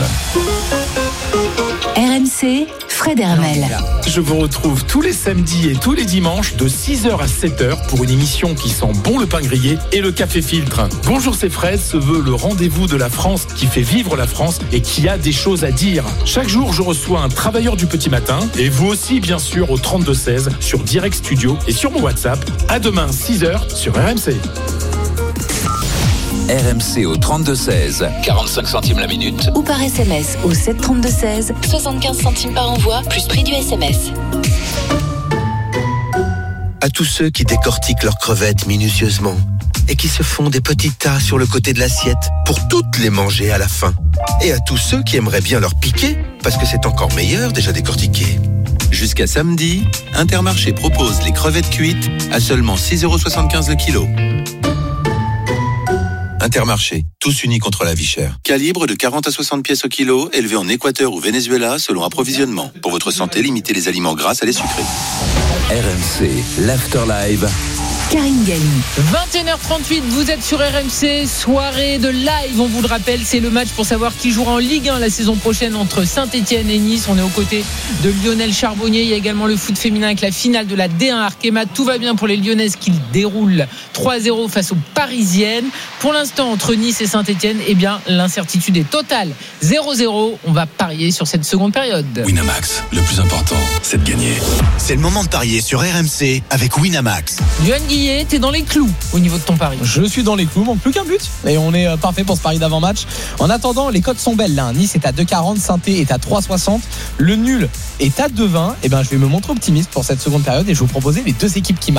RMC, Fred Hermel. Je vous retrouve tous les samedis et tous les dimanches de 6h à 7h pour une émission qui sent bon le pain grillé et le café filtre. Bonjour, c'est Fred, se veut le rendez-vous de la France qui fait vivre la France et qui a des choses à dire. Chaque jour, je reçois un travailleur du petit matin et vous aussi, bien sûr, au 32-16 sur Direct Studio et sur mon WhatsApp. À demain, 6h sur RMC. RMC au 32-16, 45 centimes la minute. Ou par SMS au 732-16, 75 centimes par envoi, plus prix du SMS. À tous ceux qui décortiquent leurs crevettes minutieusement et qui se font des petits tas sur le côté de l'assiette pour toutes les manger à la fin. Et à tous ceux qui aimeraient bien leur piquer parce que c'est encore meilleur déjà décortiqué. Jusqu'à samedi, Intermarché propose les crevettes cuites à seulement 6,75 € le kilo. Intermarché, tous unis contre la vie chère. Calibre de 40 à 60 pièces au kilo, élevé en Équateur ou Venezuela selon approvisionnement. Pour votre santé, limitez les aliments gras à les sucrés. RMC, l'Afterlife. Karine Galli. 21h38, vous êtes sur RMC, soirée de live, on vous le rappelle, c'est le match pour savoir qui jouera en Ligue 1 la saison prochaine entre Saint-Etienne et Nice. On est aux côtés de Lionel Charbonnier. Il y a également le foot féminin avec la finale de la D1 Arkema. Tout va bien pour les Lyonnaises qui déroulent 3-0 face aux Parisiennes. Pour l'instant, entre Nice et Saint-Etienne, eh bien, l'incertitude est totale. 0-0, on va parier sur cette seconde période. Winamax, le plus important, c'est de gagner. C'est le moment de parier sur RMC avec Winamax. T'es dans les clous au niveau de ton pari. Je suis dans les clous, manque plus qu'un but et on est parfait pour ce pari d'avant-match. En attendant, les cotes sont belles là. Nice est à 2,40, Saint-Étienne est à 3,60, le nul est à 2,20. Et ben je vais me montrer optimiste pour cette seconde période et je vais vous proposer les deux équipes qui marquent.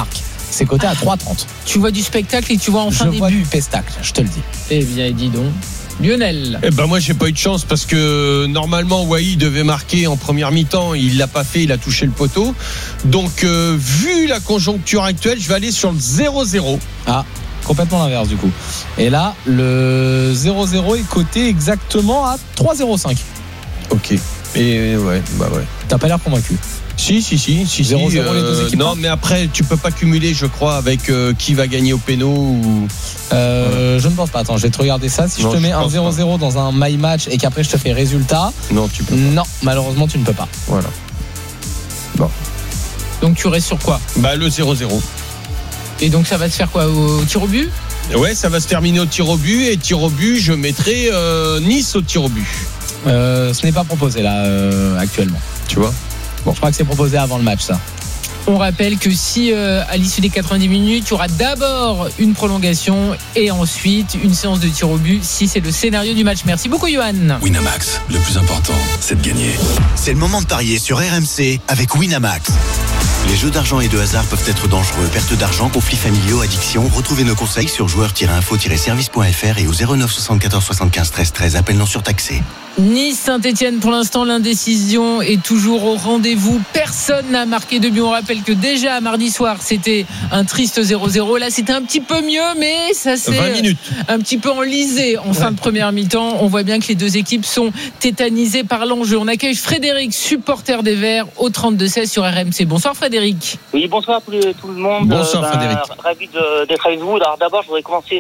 C'est coté à 3,30. Tu vois du spectacle et tu vois enfin des buts. Je vois du pestacle, je te le dis. Eh bien, dis donc. Lionel. Moi j'ai pas eu de chance parce que normalement Wai devait marquer en première mi-temps, il l'a pas fait, il a touché le poteau. Donc vu la conjoncture actuelle, je vais aller sur le 0-0. Ah, complètement l'inverse du coup. Et là, le 0-0 est coté exactement à 3,05. Ok. Et ouais. T'as pas l'air convaincu. Si. 0-0 les deux équipes. Non, mais après, tu peux pas cumuler, je crois, avec qui va gagner au péno ou. Je ne pense pas. Attends, je vais te regarder ça. Si je te mets un 0-0 dans un my match et qu'après je te fais résultat. Non, tu peux pas. Non, malheureusement, tu ne peux pas. Voilà. Bon. Donc tu restes sur quoi ? Le 0-0. Et donc ça va se faire quoi ? Au tir au but ? Ouais, ça va se terminer au tir au but. Et tir au but, je mettrai Nice au tir au but. Ce n'est pas proposé là actuellement. Tu vois ? Bon, je crois que c'est proposé avant le match, ça. On rappelle que si à l'issue des 90 minutes, il y aura d'abord une prolongation et ensuite une séance de tir au but si c'est le scénario du match. Merci beaucoup, Johan. Winamax, le plus important, c'est de gagner. C'est le moment de parier sur RMC avec Winamax. Les jeux d'argent et de hasard peuvent être dangereux. Perte d'argent, conflits familiaux, addiction. Retrouvez nos conseils sur joueurs-info-service.fr et au 09 74 75 13 13. Appel non surtaxé. Nice-Saint-Etienne, pour l'instant, l'indécision est toujours au rendez-vous. Personne n'a marqué de but. On rappelle que déjà mardi soir, c'était un triste 0-0. Là, c'était un petit peu mieux, mais ça s'est un petit peu enlisé en fin de première mi-temps. On voit bien que les deux équipes sont tétanisées par l'enjeu. On accueille Frédéric, supporter des Verts, au 32-16 sur RMC. Bonsoir Frédéric. Oui, bonsoir tout le monde. Bonsoir Frédéric. Ravi d'être avec vous. Alors d'abord, je voudrais commencer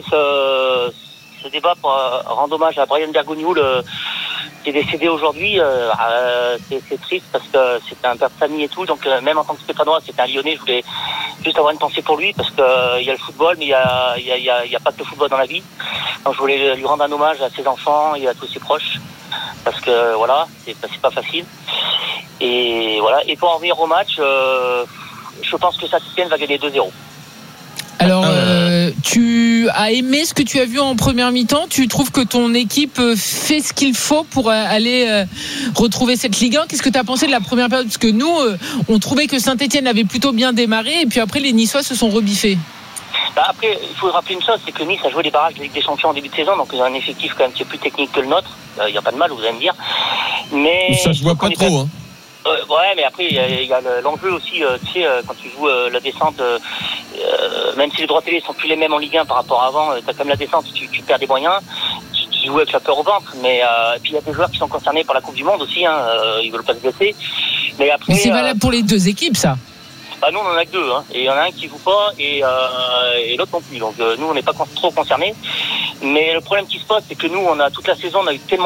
ce débat pour rendre hommage à Brian Bergogneau, qui est décédé aujourd'hui. C'est triste parce que c'était un père de famille et tout. Donc même en tant que Stéphanois, c'était un Lyonnais. Je voulais juste avoir une pensée pour lui parce que il y a le football, mais il y a pas que le football dans la vie. Donc je voulais lui rendre un hommage à ses enfants et à tous ses proches parce que voilà, c'est pas facile. Et voilà. Et pour en revenir au match, je pense que Saint-Etienne va gagner 2-0. Alors, tu as aimé ce que tu as vu en première mi-temps ? Tu trouves que ton équipe fait ce qu'il faut pour aller retrouver cette Ligue 1 ? Qu'est-ce que tu as pensé de la première période ? Parce que nous, on trouvait que Saint-Etienne avait plutôt bien démarré et puis après, les Niçois se sont rebiffés. Après, il faut rappeler une chose, c'est que Nice a joué les barrages de Ligue des Champions en début de saison, donc ils ont un effectif quand même qui est plus technique que le nôtre. Il n'y a pas de mal, vous allez me dire. Mais ça se voit pas trop, hein. Ouais, mais après il y a l'enjeu aussi, tu sais, quand tu joues la descente, même si les droits télé sont plus les mêmes en Ligue 1 par rapport à avant, t'as comme la descente, tu perds des moyens, tu joues avec la peur au ventre, mais puis il y a des joueurs qui sont concernés par la Coupe du Monde aussi, ils veulent pas se blesser. Mais après, c'est valable pour les deux équipes, ça. Nous on en a que deux, et il y en a un qui joue pas et l'autre non plus, donc nous on n'est pas trop concernés. Mais le problème qui se passe, c'est que nous on a toute la saison, on a eu tellement